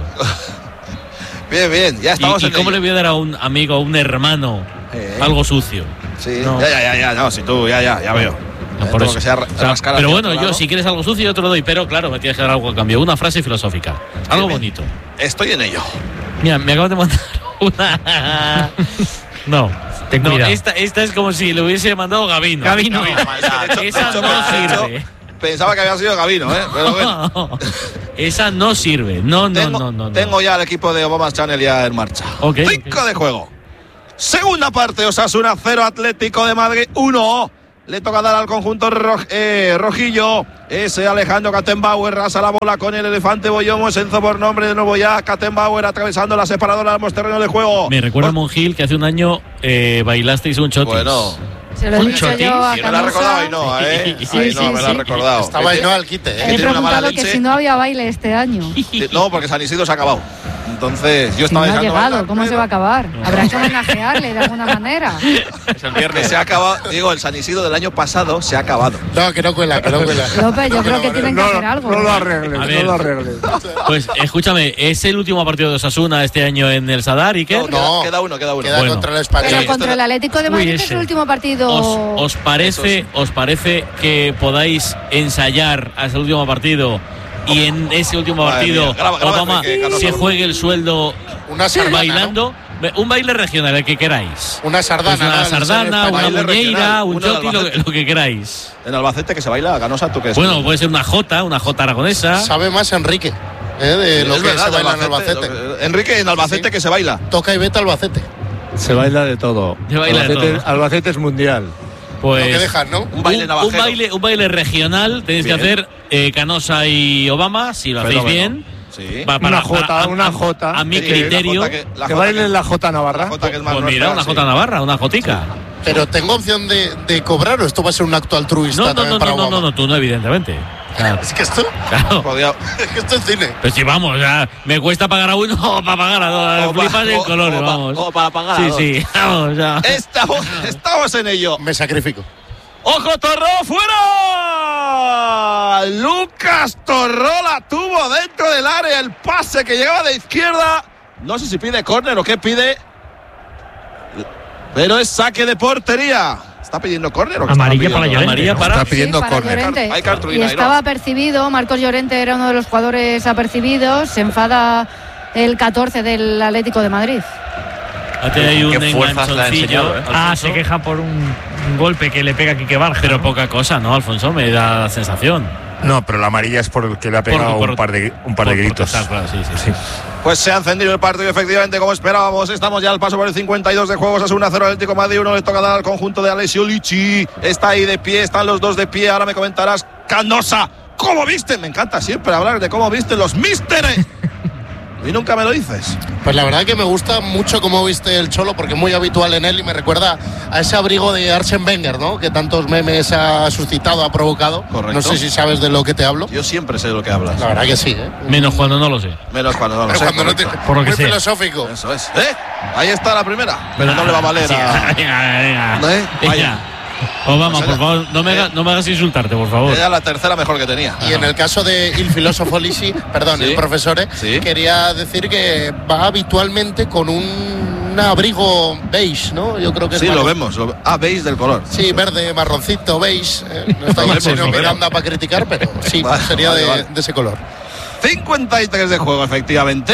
Bien, bien, ya estamos ¿Y, y en cómo ello. le voy a dar a un amigo, a un hermano, Eh. algo sucio? Sí, No. ya, ya, ya, ya, no, si tú, ya, ya, ya veo. No, Eh, por todo eso. lo que sea ra- O sea, rascar pero hacia bueno, otro yo lado. si quieres algo sucio yo te lo doy, pero claro, me tienes que dar algo a cambio. Una frase filosófica, algo Bien, bonito. Estoy en ello. Mira, me acaban de mandar una. No, Ten no cuidado. esta, esta es como si le hubiese mandado Gabino. Gabino. No, De hecho, esa de hecho, no de hecho, sirve. Pensaba que había sido Gabino, ¿eh? Pero bueno. Esa no sirve. No, no, tengo, no, no, no. tengo ya el equipo de Obama Channel ya en marcha. Ok, Cinco ok. de juego. Segunda parte, Osasuna cero, Atlético de Madrid uno. Le toca dar al conjunto roj- eh, rojillo. Ese Alejandro Kattenbauer rasa la bola con el elefante Boyomo. Enzo por nombre de nuevo ya. Kattenbauer atravesando la separadora al terreno de juego. Me recuerda a Monjil que hace un año eh, bailasteis un chotis. Bueno. Se lo he ¿Un dicho chotis? yo a Y me lo ha recordado Canosa. Ainhoa, ¿eh? Sí, Ainhoa, sí, me lo ha sí. recordado. Estaba Que Ainhoa al quite, ¿eh? que He tiene una mala preguntado que leche. si no había baile este año. Sí, No, porque San Isidro se ha acabado. Entonces, yo Si estaba no ha dejando llegado, bailar, ¿cómo se pero- va a acabar? Habrá que homenajearle de alguna manera. Es el viernes. Se ha acabado, digo, el San Isidro del año pasado se ha acabado. No, que no cuela, que no cuela. López, yo creo que tienen que hacer algo. No lo arregles, A no ver. lo arregles. Pues escúchame, ¿es el último partido de Osasuna este año en el Sadar, Iker? No, queda, queda uno, queda uno. Queda Bueno. contra el Español. Pero contra el Atlético de Madrid, que es ese. el último partido. ¿Os, os parece, ¿Os parece que podáis ensayar hasta el último partido y en ese último Madre partido mía, graba, graba, Obama Enrique, Canosa. se juegue el sueldo Una sardana, bailando? Un baile regional, el que queráis. Una sardana, Pues una ¿no? El sardana, San una Baile muñeira, regional, un uno de choti, lo, Albacete. lo que queráis. En Albacete que se baila Canosa, ¿tú qué es? Bueno, puede ser una jota, una jota aragonesa. Sabe más Enrique, ¿eh? De lo Es que verdad, se baila en Albacete, Albacete. lo que- Enrique, en Albacete Sí. que se baila. Toca y vete a Albacete. Se baila de todo. Se baila de Albacete, todo. Albacete es mundial. Pues Lo que dejan, ¿no? Un baile un, navajero. un baile, un baile regional tenéis Bien. que hacer eh, Canosa y Obama, si lo hacéis Fenómeno. bien. Sí. Pa- Una jota, a- una a- jota. A mi Sí, criterio. la jota que- la Que jota baile la Jota Navarra. la jota que es más Pues mira, nuestra, una sí. jota navarra, una jotica. Pero tengo opción de, de cobrar o esto va a ser un acto altruista No, no, también no, para no, no, Obama. no, no, tú no, evidentemente. Claro, Es que esto, claro. Podía- es que esto es cine. Pero si vamos, o sea, me cuesta pagar a uno para pagar a dos. O pa- Flipas en o- colores, o pa- vamos. o para pagar a Sí, dos. sí, vamos, ya. Estamos, estamos en ello. Me sacrifico. ¡Ojo, Torró! ¡Fuera! Lucas Torró la tuvo dentro del área. El pase que llegaba de izquierda. No sé si pide córner o qué pide. Pero es saque de portería. ¿Está pidiendo córner o qué Amarilla estaba para pidiendo? Llorente. Amarilla para. Está pidiendo Sí, para córner. Llorente. Hay cartulina Y ahí, ¿no? estaba apercibido, Marcos Llorente era uno de los jugadores apercibidos, se enfada el catorce del Atlético de Madrid. Aquí hay un Qué fuerzas le ha enganchoncillo. enseñado, ¿eh? Ah, Alfonso, se queja por un, un golpe que le pega a Quique Barja. Pero ¿no? poca cosa, ¿no, Alfonso? Me da la sensación. No, pero la amarilla es por el que le ha pegado Por- por- un par de, un par de por gritos. protestar, claro, sí, sí, sí. Pues se ha encendido el partido efectivamente como esperábamos. Estamos ya al paso por el cincuenta y dos de juegos. Es uno a cero Atlético de Madrid. Uno le toca dar al conjunto de Alessio Lici. Está ahí de pie, están los dos de pie. Ahora me comentarás, Canosa, ¿cómo viste? Me encanta siempre hablar de cómo viste los místeres. Y nunca me lo dices. Pues la verdad que me gusta mucho cómo viste el Cholo, porque es muy habitual en él y me recuerda a ese abrigo de Arsène Wenger, ¿no? Que tantos memes ha suscitado, ha provocado. Correcto. No sé si sabes de lo que te hablo. Yo siempre sé de lo que hablas. La verdad que sí, ¿eh? Menos cuando no lo sé. Menos cuando no lo Pero sé. cuando no te... correcto. Por lo que muy sea. filosófico. Eso es. ¿Eh? Ahí está la primera. Pero no le va a valer Sí, a... venga, venga. ¿Eh? Venga. Vaya. Obama, Pues por era- favor, no me, hagas, no me hagas insultarte, por favor. Era la tercera mejor que tenía. Y en el caso de Il Filósofo Lisi, perdón, Sí. el profesor, ¿eh? Sí. quería decir que va habitualmente con un, un abrigo beige, ¿no? Yo creo que es Sí, lo marrón. vemos. Lo... Ah, veis del color. Sí, verde, marroncito, beige. eh, No está Lo el vemos, señor lo vemos. Miranda para criticar, pero sí, Vale, sería vale, de, vale. de ese color. cincuenta y tres de juego, efectivamente.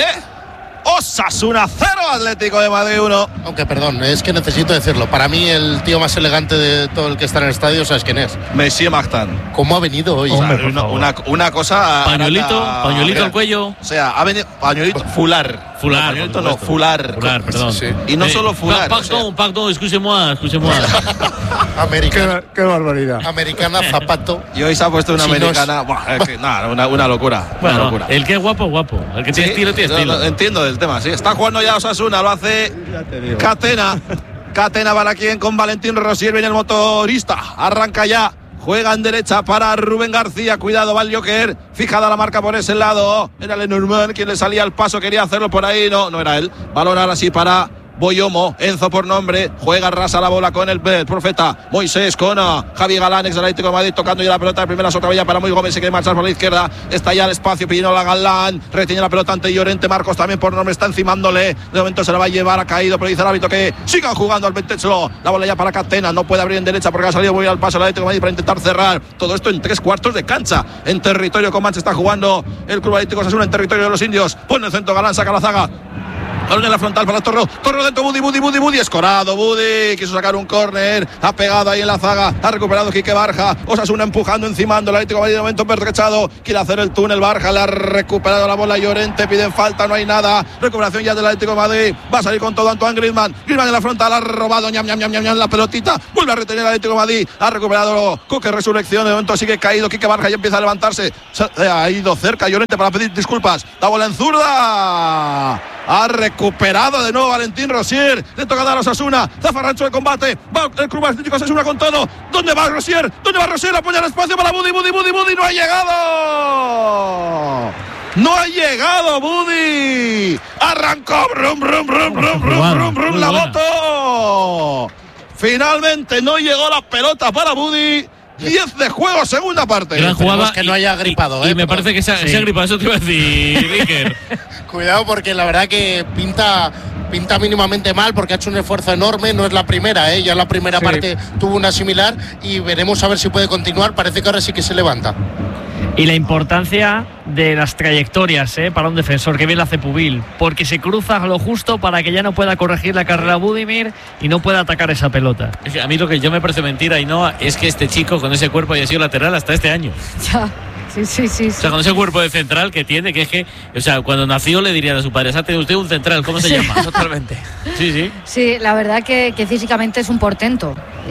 Osasuna cero, Atlético de Madrid uno. Aunque, perdón, es que necesito decirlo. Para mí, el tío más elegante de todo el que está en el estadio, ¿sabes quién es? Monsieur Martin. ¿Cómo ha venido hoy? O sea, Hombre, por una, favor. una, una cosa. Pañuelito, Arata- pañuelito Mira, al cuello. O sea, ha venido. Pañuelito. Fular. Fular, No, pañuelito por no, supuesto. fular. Fular, perdón. Sí, sí. Y no Eh, solo fular. pa- o sea, Pardon, pardon, excusez-moi, excusez-moi. Americana, Qué, qué barbaridad. americana zapato. y hoy se ha puesto una Si no es- americana. Buah, es que, nada, una, una locura. una Bueno, locura. el que es guapo, guapo. El que tiene Sí, estilo, tiene no, estilo. no, entiendo del tema, sí. Está jugando ya Osasuna, lo hace digo. Catena. Catena para quien con Valentín Rosier viene el motorista. Arranca ya. Juega en derecha para Rubén García. Cuidado, va el Joker. Fijada la marca por ese lado. Era Lenormand quien le salía al paso. Quería hacerlo por ahí. No, no era él. Balón ahora sí para Boyomo, Enzo por nombre, juega rasa la bola con el, el profeta Moisés, con uh, Javi Galán, ex del Atlético de Madrid, tocando ya la pelota de primera sotavalla para Muy Gómez, se quiere marchar por la izquierda, está ya el espacio, pidiendo la Galán, retiene la pelota ante Llorente, Marcos también por nombre, está encimándole, de momento se la va a llevar, ha caído, pero dice el árbitro que sigan jugando al Ventecho, la bola ya para Catena, no puede abrir en derecha porque ha salido muy al paso el Atlético de Madrid para intentar cerrar, todo esto en tres cuartos de cancha, en territorio Comanche está jugando el Club Atlético Osasuna, en territorio de los indios, pone el centro Galán, saca la zaga, balón en la frontal para Torro, Torro dentro, Budi, Budi, Budi, Budi, escorado, Budi, quiso sacar un córner, ha pegado ahí en la zaga, ha recuperado Quique Barja, Osasuna empujando, encimando, el Atlético de Madrid de momento pertrechado, quiere hacer el túnel, Barja, le ha recuperado la bola Llorente, piden falta, no hay nada, recuperación ya del Atlético de Madrid, va a salir con todo Antoine Griezmann, Griezmann en la frontal, ha robado, ñam, ñam, ñam, ñam, ñam, la pelotita, vuelve a retener el Atlético de Madrid, ha recuperado Coque, resurrección, de momento sigue caído, Quique Barja ya empieza a levantarse, se ha ido cerca Llorente para pedir disculpas, la bola en zurda, ha recuperado de nuevo Valentín Rosier, le toca dar a Osasuna, zafarrancho de combate, va el Club Atlético Osasuna con todo, ¿dónde va Rosier? ¿Dónde va Rosier? Apoya el espacio para Budi, Budi, Budi, Budi, no ha llegado, no ha llegado Budi, arrancó, brum, brum, brum, brum, brum, brum, brum, la moto, finalmente no llegó la pelota para Budi. diez de juego, segunda parte. Gran jugada que no haya gripado. Y, ¿eh? y me parece que se ha, sí. se ha gripado, eso te iba a decir, Iker. Cuidado porque la verdad que pinta pinta mínimamente mal porque ha hecho un esfuerzo enorme, no es la primera, ¿eh? Ya la primera sí. parte tuvo una similar y veremos a ver si puede continuar, parece que ahora sí que se levanta. Y la importancia de las trayectorias ¿eh? para un defensor, que bien la hace Pubil, porque se cruza a lo justo para que ya no pueda corregir la carrera Budimir y no pueda atacar esa pelota. Es que a mí lo que yo me parece mentira, Ainhoa, es que este chico con ese cuerpo haya sido lateral hasta este año. Ya. Sí, sí, sí, sí. O sea, con ese cuerpo de central que tiene, que es que, o sea, cuando nació le dirían a su padre, ¿sabe usted un central? ¿Cómo se sí. llama? Totalmente. Sí, sí. Sí, la verdad que, que físicamente es un portento.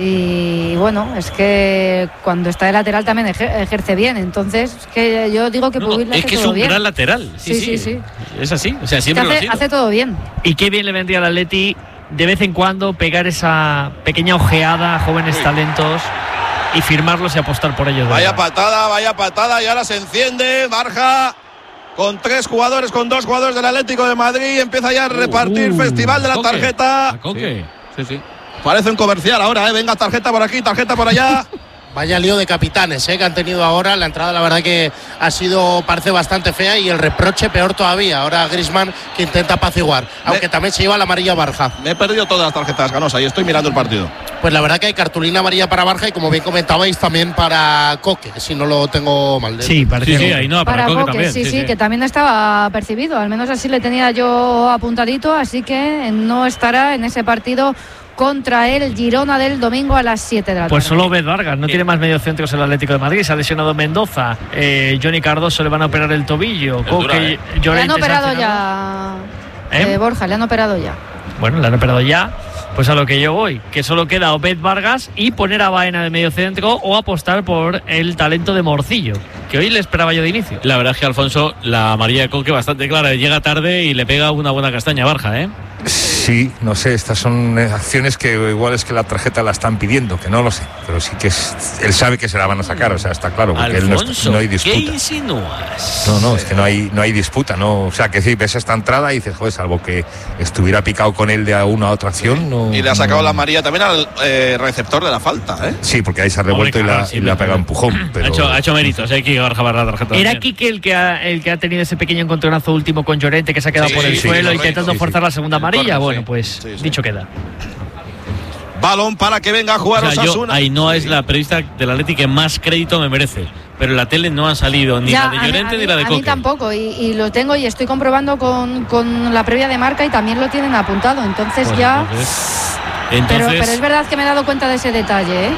Y bueno, es que cuando está de lateral también ejerce bien. Entonces, es que yo digo que no, no, es que es un bien. gran lateral. Sí, sí, sí, sí. sí. Es así. O sea, siempre hace, lo ha sido. hace todo bien. Y qué bien le vendría al Atleti de vez en cuando pegar esa pequeña ojeada a jóvenes Uy. talentos y firmarlos y apostar por ellos. Vaya patada, vaya patada, y ahora se enciende Barja con tres jugadores, con dos jugadores del Atlético de Madrid, empieza ya a repartir uh, festival de la Coque. tarjeta. Coque. Sí, sí, sí. Parece un comercial ahora, ¿eh? Venga, tarjeta por aquí, tarjeta por allá. Vaya lío de capitanes ¿eh? que han tenido ahora. La entrada la verdad que ha sido, parece bastante fea, y el reproche peor todavía. Ahora Griezmann que intenta apaciguar, me, aunque también se lleva la amarilla Barja. Me he perdido todas las tarjetas, Ganosa, y estoy mirando el partido. Pues la verdad que hay cartulina amarilla para Barja y, como bien comentabais, también para Coque, si no lo tengo mal. Sí, parece sí, sí, ahí no, para, para Coque, Coque también. Sí, sí, sí, sí, que también estaba percibido. Al menos así le tenía yo apuntadito, así que no estará en ese partido contra el Girona del domingo a las siete de la tarde. Pues solo Obed Vargas, no tiene más mediocentros el Atlético de Madrid. Se ha lesionado Mendoza, eh, Johnny Cardoso le van a operar el tobillo, Coque, eh. Le han operado ya, ¿Eh? Eh, Borja, le han operado ya. Bueno, le han operado ya. Pues a lo que yo voy, que solo queda Obed Vargas y poner a Baena de mediocentro o apostar por el talento de Morcillo, que hoy le esperaba yo de inicio. La verdad es que Alfonso, la amarilla de Coque bastante clara, llega tarde y le pega una buena castaña a Barja, ¿eh? Sí, no sé, estas son acciones que igual es que la tarjeta la están pidiendo, que no lo sé, pero sí que es, él sabe que se la van a sacar, o sea, está claro, porque Alfonso, él no, no hay disputa. ¿Qué insinúas? No, no, es que no hay, no hay disputa, no, o sea, que si ves esta entrada y dices, joder, salvo que estuviera picado con él de una a otra acción, no. Y le ha sacado no, la amarilla también al eh, receptor de la falta, ¿eh? Sí, porque ahí se ha revuelto Hombre, y, la, sí, y le ha pegado empujón. Pero... Ha, hecho, ha hecho méritos, hay que Barja la tarjeta. Era Quique el que ha, el que ha tenido ese pequeño encontronazo último con Llorente, que se ha quedado sí, por el sí, suelo sí, intentando sí, forzar sí. la segunda amarilla. Correcto, bueno, pues sí, sí. dicho queda. Balón para que venga a jugar o sea, Osasuna. Yo, Ainhoa sí. es la periodista del Atlético que más crédito me merece. Pero en la tele no han salido ni ya, la de Llorente a, a ni la de Coque. A mí tampoco, y, y lo tengo y estoy comprobando con, con la previa de Marca y también lo tienen apuntado. Entonces pues ya. Entonces, entonces... Pero, pero es verdad que me he dado cuenta de ese detalle, ¿eh?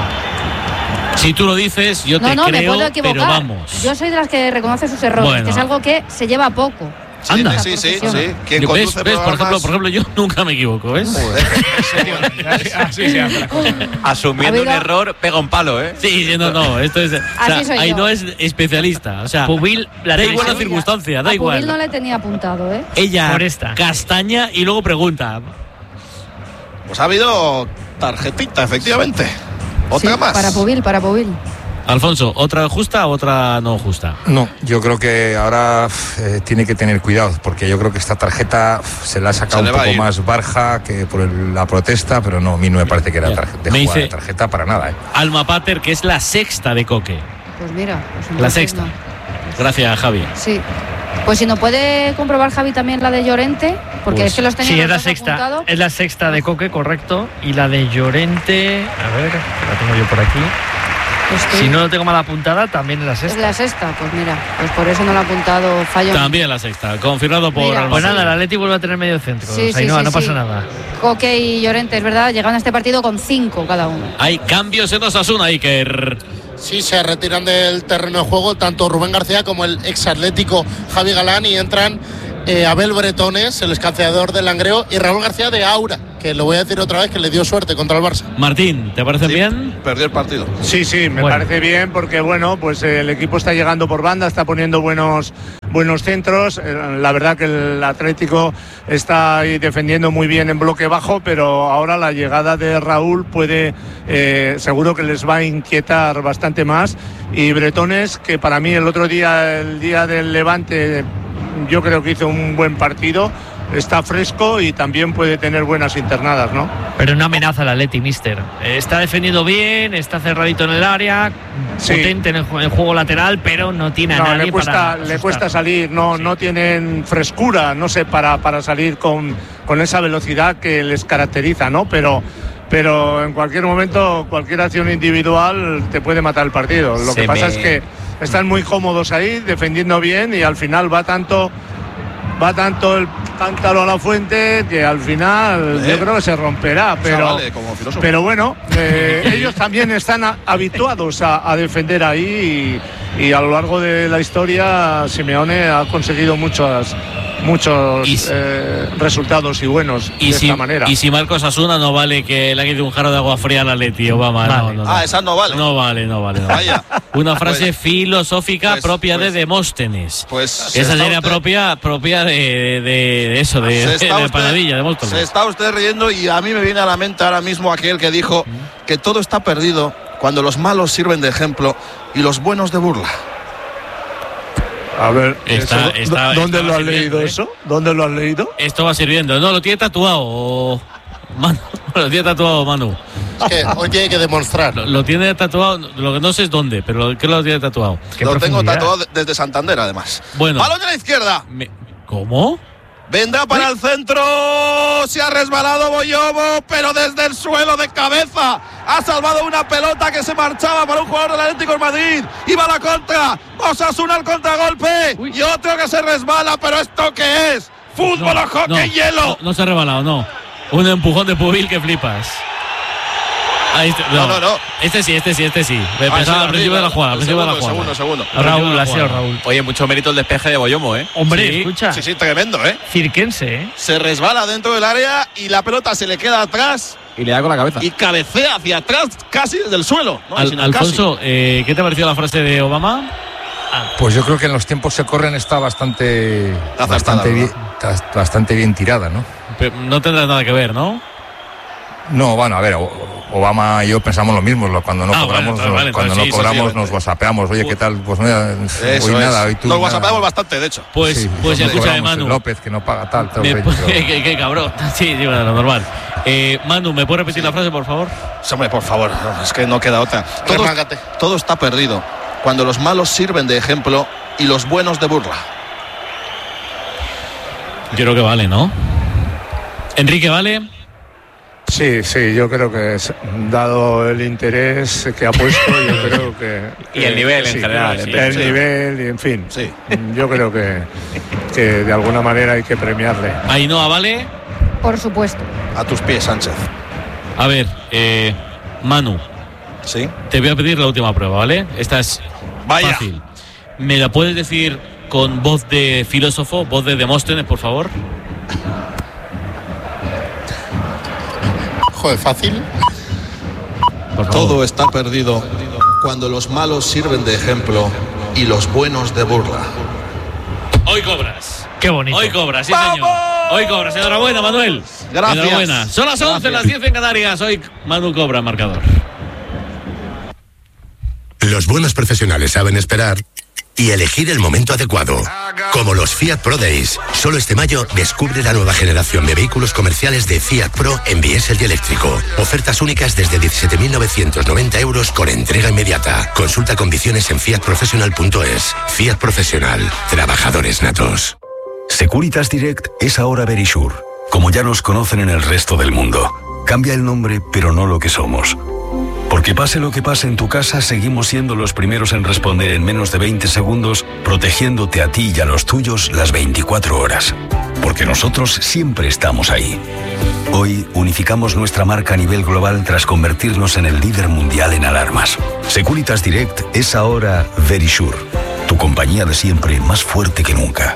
Sí. Si tú lo dices, yo no, te no, creo, me puedo equivocar. Pero vamos. Yo soy de las que reconoce sus errores, bueno. que es algo que se lleva poco. Sí, Anda. sí, sí, sí, sí. ¿Quién ¿Ves, ves? Por ejemplo, por ejemplo, yo nunca me equivoco, ¿ves? Así se hace la cosa. Asumiendo un error, pega un palo, ¿eh? Sí, sí, no, no. Esto es. O sea, ahí no es especialista. O sea, Pubil, la da igual la circunstancia, da a igual. Pubil no le tenía apuntado, ¿eh? Ella por esta. castaña y luego pregunta. Pues ha habido tarjetita, efectivamente. Otra sí, más. Para Pubil, para Pubil. Alfonso, ¿otra justa o otra no justa? No, yo creo que ahora eh, tiene que tener cuidado, porque yo creo que esta tarjeta uf, se la ha sacado un poco más Barja que por el, la protesta, pero no, a mí no me parece que era tarjeta, de me jugar dice de tarjeta para nada. ¿eh? Alma Pater, que es la sexta de Coque. Pues mira, pues la sexta. No. Gracias, Javi. Sí. Pues si no puede comprobar, Javi, también la de Llorente, porque pues, es que los tenía sí, es la sexta, apuntado. Es la sexta de Coque, correcto, y la de Llorente, a ver, la tengo yo por aquí. Pues si no lo tengo mal apuntada, también es la sexta. Es la sexta, pues mira, pues por eso no lo ha apuntado Fallo. También la sexta, confirmado por... Mira, pues nada, el Atleti vuelve a tener medio centro. Sí, o sea, sí, no, sí, no pasa sí. nada. Coque y Llorente, es verdad, llegan a este partido con cinco cada uno. Hay cambios en Osasuna, Iker. Sí, se retiran del terreno de juego tanto Rubén García como el ex atlético Javi Galán y entran eh, Abel Bretones, el escanciador del Langreo, y Raúl García de Aura, que lo voy a decir otra vez, que le dio suerte contra el Barça. Martín, ¿te parece sí, bien? Perdió el partido. Sí, sí, me bueno. parece bien porque, bueno, pues el equipo está llegando por banda, está poniendo buenos, buenos centros. La verdad que el Atlético está ahí defendiendo muy bien en bloque bajo, pero ahora la llegada de Raúl puede, eh, seguro que les va a inquietar bastante más. Y Bretones, que para mí el otro día, el día del Levante, yo creo que hizo un buen partido. Está fresco y también puede tener buenas internadas, ¿no? Pero no amenaza al Atleti, mister. Está defendiendo bien, está cerradito en el área, sí. potente en el, en el juego lateral, pero no tiene a no, nadie le cuesta, para le cuesta salir, no, sí. no tienen frescura, no sé, para, para salir con, con esa velocidad que les caracteriza, ¿no? Pero... pero en cualquier momento, cualquier acción individual te puede matar el partido. Lo Se que pasa me... es que están muy cómodos ahí, defendiendo bien, y al final va tanto... va tanto el cántaro a la fuente que al final ¿Eh? yo creo que se romperá, pero, vale, como pero bueno, eh, ellos también están a, habituados a, a defender ahí y, y a lo largo de la historia Simeone ha conseguido muchas muchos y, eh, resultados y buenos y de si, esta manera. Y si Marcos Asuna no vale que le quite un jarro de agua fría al Atleti, Obama. Vale. No, no, no. Ah, esa no vale. No vale, no vale. No. Vaya. Una frase pues, pues, filosófica pues, propia pues, de Demóstenes. Pues esa sería usted... propia, propia de, de, de eso, de, de, de Panadilla, de Móstoles. Se está usted riendo y a mí me viene a la mente ahora mismo aquel que dijo ¿Mm? que todo está perdido cuando los malos sirven de ejemplo y los buenos de burla. A ver, está, eso, está, ¿dónde está lo has leído ¿eh? eso? ¿Dónde lo has leído? Esto va sirviendo. No, lo tiene tatuado, Manu. Lo tiene tatuado, Manu. Es que hoy tiene que demostrar. Lo, lo tiene tatuado, lo que no sé es dónde, pero ¿qué lo tiene tatuado? Lo tengo tatuado desde Santander, además. Bueno. Balón de la izquierda. Me... ¿Cómo? Vendrá para ¿Eh? el centro, se ha resbalado Boyomo, pero desde el suelo de cabeza ha salvado una pelota que se marchaba para un jugador del Atlético de Madrid. Iba a la contra, Osasuna al contragolpe. Uy. Y otro que se resbala, pero ¿esto qué es? Fútbol no, o hockey no, hielo. No, no se ha resbalado, no. Un empujón de Pubil que flipas. Ahí está, no, no, no, no. Este sí, este sí, este sí. Me ah, pensaba al principio de la jugada. Segundo, de la jugada. segundo, segundo. Raúl, ha sido Raúl. Oye, mucho mérito el despeje de Boyomo, ¿eh? Hombre, sí, escucha. Sí, sí, tremendo, ¿eh? Cirquense, ¿eh? Se resbala dentro del área y la pelota se le queda atrás. Y le da con la cabeza. Y cabecea hacia atrás, casi desde el suelo. ¿no? Al, Alfonso, eh, ¿qué te pareció la frase de Obama? Ah. Pues yo creo que en los tiempos se corren está bastante, está bastante, acertada, bien, ¿no? bastante bien tirada, ¿no? Pero no tendrá nada que ver, ¿no? No, bueno, a ver, Obama y yo pensamos lo mismo, cuando no ah, cobramos, bueno, vale, cuando sí, no cobramos sí, sí, nos whatsappeamos, oye, ¿qué tal? Pues mira, eso hoy es. nada, hoy tú Nos nada. whatsappeamos bastante, de hecho. Pues, sí, pues escucha de Manu. López, que no paga tal, tal. Me, rey, pero... qué, qué cabrón. Sí, sí, bueno, lo normal. Eh, Manu, ¿me puedes repetir sí. la frase, por favor? Sí, hombre, por favor, es que no queda otra. Todo, todo está perdido cuando los malos sirven de ejemplo y los buenos de burla. Yo creo que vale, ¿no? Enrique, ¿vale? Sí, sí, yo creo que dado el interés que ha puesto, yo creo que... y el nivel sí, en general. Sí, el sí. nivel y en fin. Sí. Yo creo que, que de alguna manera hay que premiarle. Ainhoa, ¿vale? Por supuesto. A tus pies, Sánchez. A ver, eh, Manu. Sí. Te voy a pedir la última prueba, ¿vale? Esta es Vaya. fácil. ¿Me la puedes decir con voz de filósofo, voz de Demóstenes, por favor? Joder, fácil. Todo está perdido cuando los malos sirven de ejemplo y los buenos de burla. Hoy cobras. Qué bonito. Hoy cobras, sí, señor. Hoy cobras. Enhorabuena, Manuel. Gracias. Enhorabuena. Son las once, las diez en Canarias. Hoy Manu cobra marcador. Los buenos profesionales saben esperar y elegir el momento adecuado. Como los Fiat Pro Days. Solo este mayo descubre la nueva generación de vehículos comerciales de Fiat Pro en diésel y eléctrico. Ofertas únicas desde diecisiete mil novecientos noventa euros con entrega inmediata. Consulta condiciones en fiat professional punto es. Fiat Profesional. Trabajadores natos. Securitas Direct es ahora Verisure, como ya nos conocen en el resto del mundo. Cambia el nombre, pero no lo que somos. Porque pase lo que pase en tu casa, seguimos siendo los primeros en responder en menos de veinte segundos, protegiéndote a ti y a los tuyos las veinticuatro horas. Porque nosotros siempre estamos ahí. Hoy unificamos nuestra marca a nivel global tras convertirnos en el líder mundial en alarmas. Securitas Direct es ahora Verisure, tu compañía de siempre más fuerte que nunca.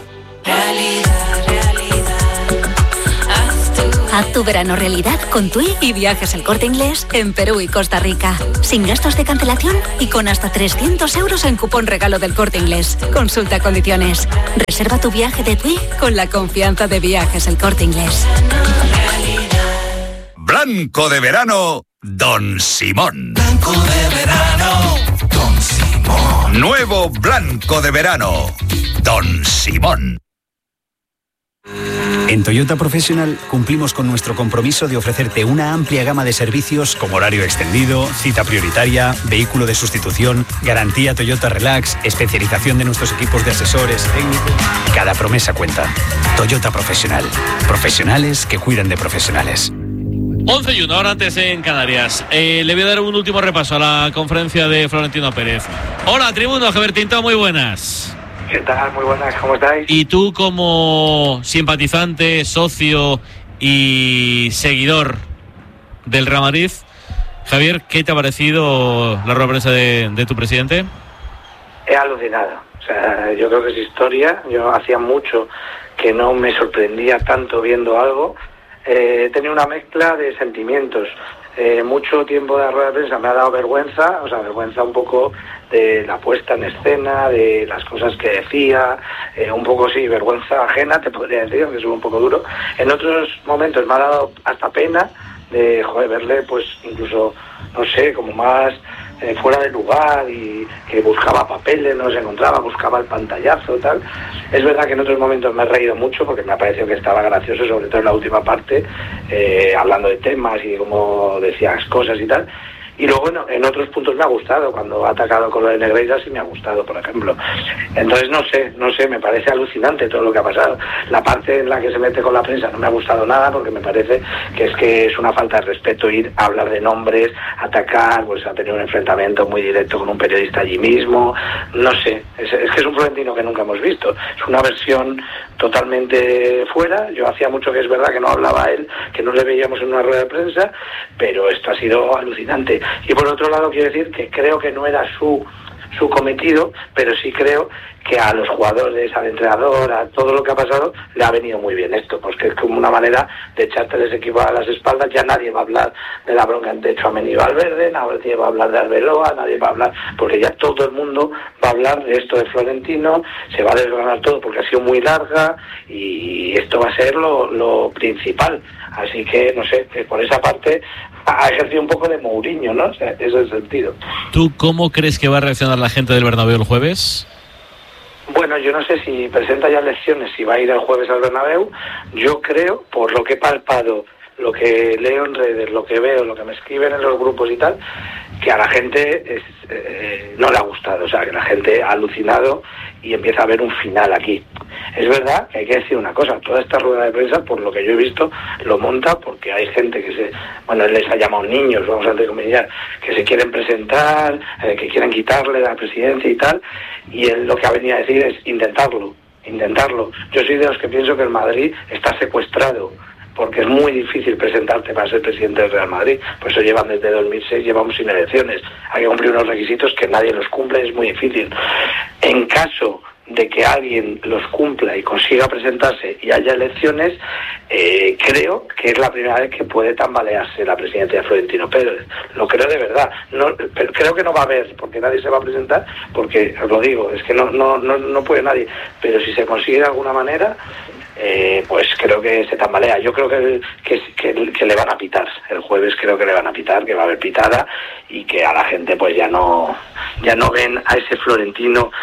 Haz tu verano realidad con TUI y Viajes El Corte Inglés en Perú y Costa Rica. Sin gastos de cancelación y con hasta trescientos euros en cupón regalo del Corte Inglés. Consulta condiciones. Reserva tu viaje de TUI con la confianza de Viajes El Corte Inglés. Blanco de verano, Don Simón. Blanco de verano, Don Simón. Nuevo blanco de verano, Don Simón. En Toyota Professional cumplimos con nuestro compromiso de ofrecerte una amplia gama de servicios como horario extendido, cita prioritaria, vehículo de sustitución, garantía Toyota Relax, especialización de nuestros equipos de asesores técnicos. Cada promesa cuenta. Toyota Professional. Profesionales que cuidan de profesionales. once y una, ahora antes en Canarias. Eh, le voy a dar un último repaso a la conferencia de Florentino Pérez. Hola, tribuno, Javier Tinto, muy buenas. ¿Qué tal? Muy buenas, ¿cómo estáis? Y tú, como simpatizante, socio y seguidor del Real Madrid, Javier, ¿qué te ha parecido la rueda de prensa de, de tu presidente? He alucinado. O sea, yo creo que es historia. Yo hacía mucho que no me sorprendía tanto viendo algo. Eh, he tenido una mezcla de sentimientos. Eh, mucho tiempo de la rueda de prensa me ha dado vergüenza, o sea, vergüenza un poco de la puesta en escena, de las cosas que decía, eh, un poco sí, vergüenza ajena, te podría decir, aunque es un poco duro. En otros momentos me ha dado hasta pena de, joder, verle, pues, incluso, no sé, como más eh, fuera de lugar y que buscaba papeles, no se encontraba, buscaba el pantallazo, tal. Es verdad que en otros momentos me he reído mucho porque me ha parecido que estaba gracioso, sobre todo en la última parte, eh, hablando de temas y cómo decías cosas y tal. Y luego bueno, en otros puntos me ha gustado, cuando ha atacado con lo de Negreira sí me ha gustado, por ejemplo. Entonces no sé, no sé, me parece alucinante todo lo que ha pasado. La parte en la que se mete con la prensa no me ha gustado nada porque me parece que es que es una falta de respeto ir a hablar de nombres, atacar, pues ha tenido un enfrentamiento muy directo con un periodista allí mismo, no sé, es, es que es un Florentino que nunca hemos visto, es una versión totalmente fuera. Yo hacía mucho que es verdad que no hablaba él, que no le veíamos en una rueda de prensa, pero esto ha sido alucinante. Y por otro lado quiero decir que creo que no era su su cometido, pero sí creo que a los jugadores, al entrenador, a todo lo que ha pasado, le ha venido muy bien esto, porque es como una manera de echarte ese equipo a las espaldas. Ya nadie va a hablar de la bronca entre Tchouaméni y Valverde, nadie va a hablar de Arbeloa, nadie va a hablar, porque ya todo el mundo va a hablar de esto de Florentino, se va a desgranar todo porque ha sido muy larga y esto va a ser lo, lo principal. Así que, no sé, que por esa parte ha ejercido un poco de Mourinho, ¿no? O sea, ese es el sentido. ¿Tú cómo crees que va a reaccionar la gente del Bernabéu el jueves? Bueno, yo no sé si presenta ya elecciones, si va a ir el jueves al Bernabéu. Yo creo, por lo que he palpado, lo que leo en redes, lo que veo, lo que me escriben en los grupos y tal, que a la gente es, eh, no le ha gustado, o sea, que la gente ha alucinado y empieza a ver un final aquí. Es verdad que hay que decir una cosa, toda esta rueda de prensa, por lo que yo he visto, lo monta porque hay gente que se, bueno, él les ha llamado niños, vamos a entrecomillar, que se quieren presentar, eh, que quieren quitarle la presidencia y tal, y él lo que ha venido a decir es intentarlo, intentarlo. Yo soy de los que pienso que el Madrid está secuestrado, porque es muy difícil presentarte para ser presidente del Real Madrid. Por eso llevan desde dos mil seis, llevamos sin elecciones. Hay que cumplir unos requisitos que nadie los cumple, es muy difícil. En caso de que alguien los cumpla y consiga presentarse y haya elecciones, eh, creo que es la primera vez que puede tambalearse la presidencia de Florentino Pérez. Lo creo de verdad. No, pero creo que no va a haber, porque nadie se va a presentar, porque, os lo digo, es que no, no, no, no puede nadie. Pero si se consigue de alguna manera, eh, pues creo que se tambalea. Yo creo que, que, que, que le van a pitar. El jueves creo que le van a pitar, que va a haber pitada y que a la gente pues ya no, ya no ven a ese Florentino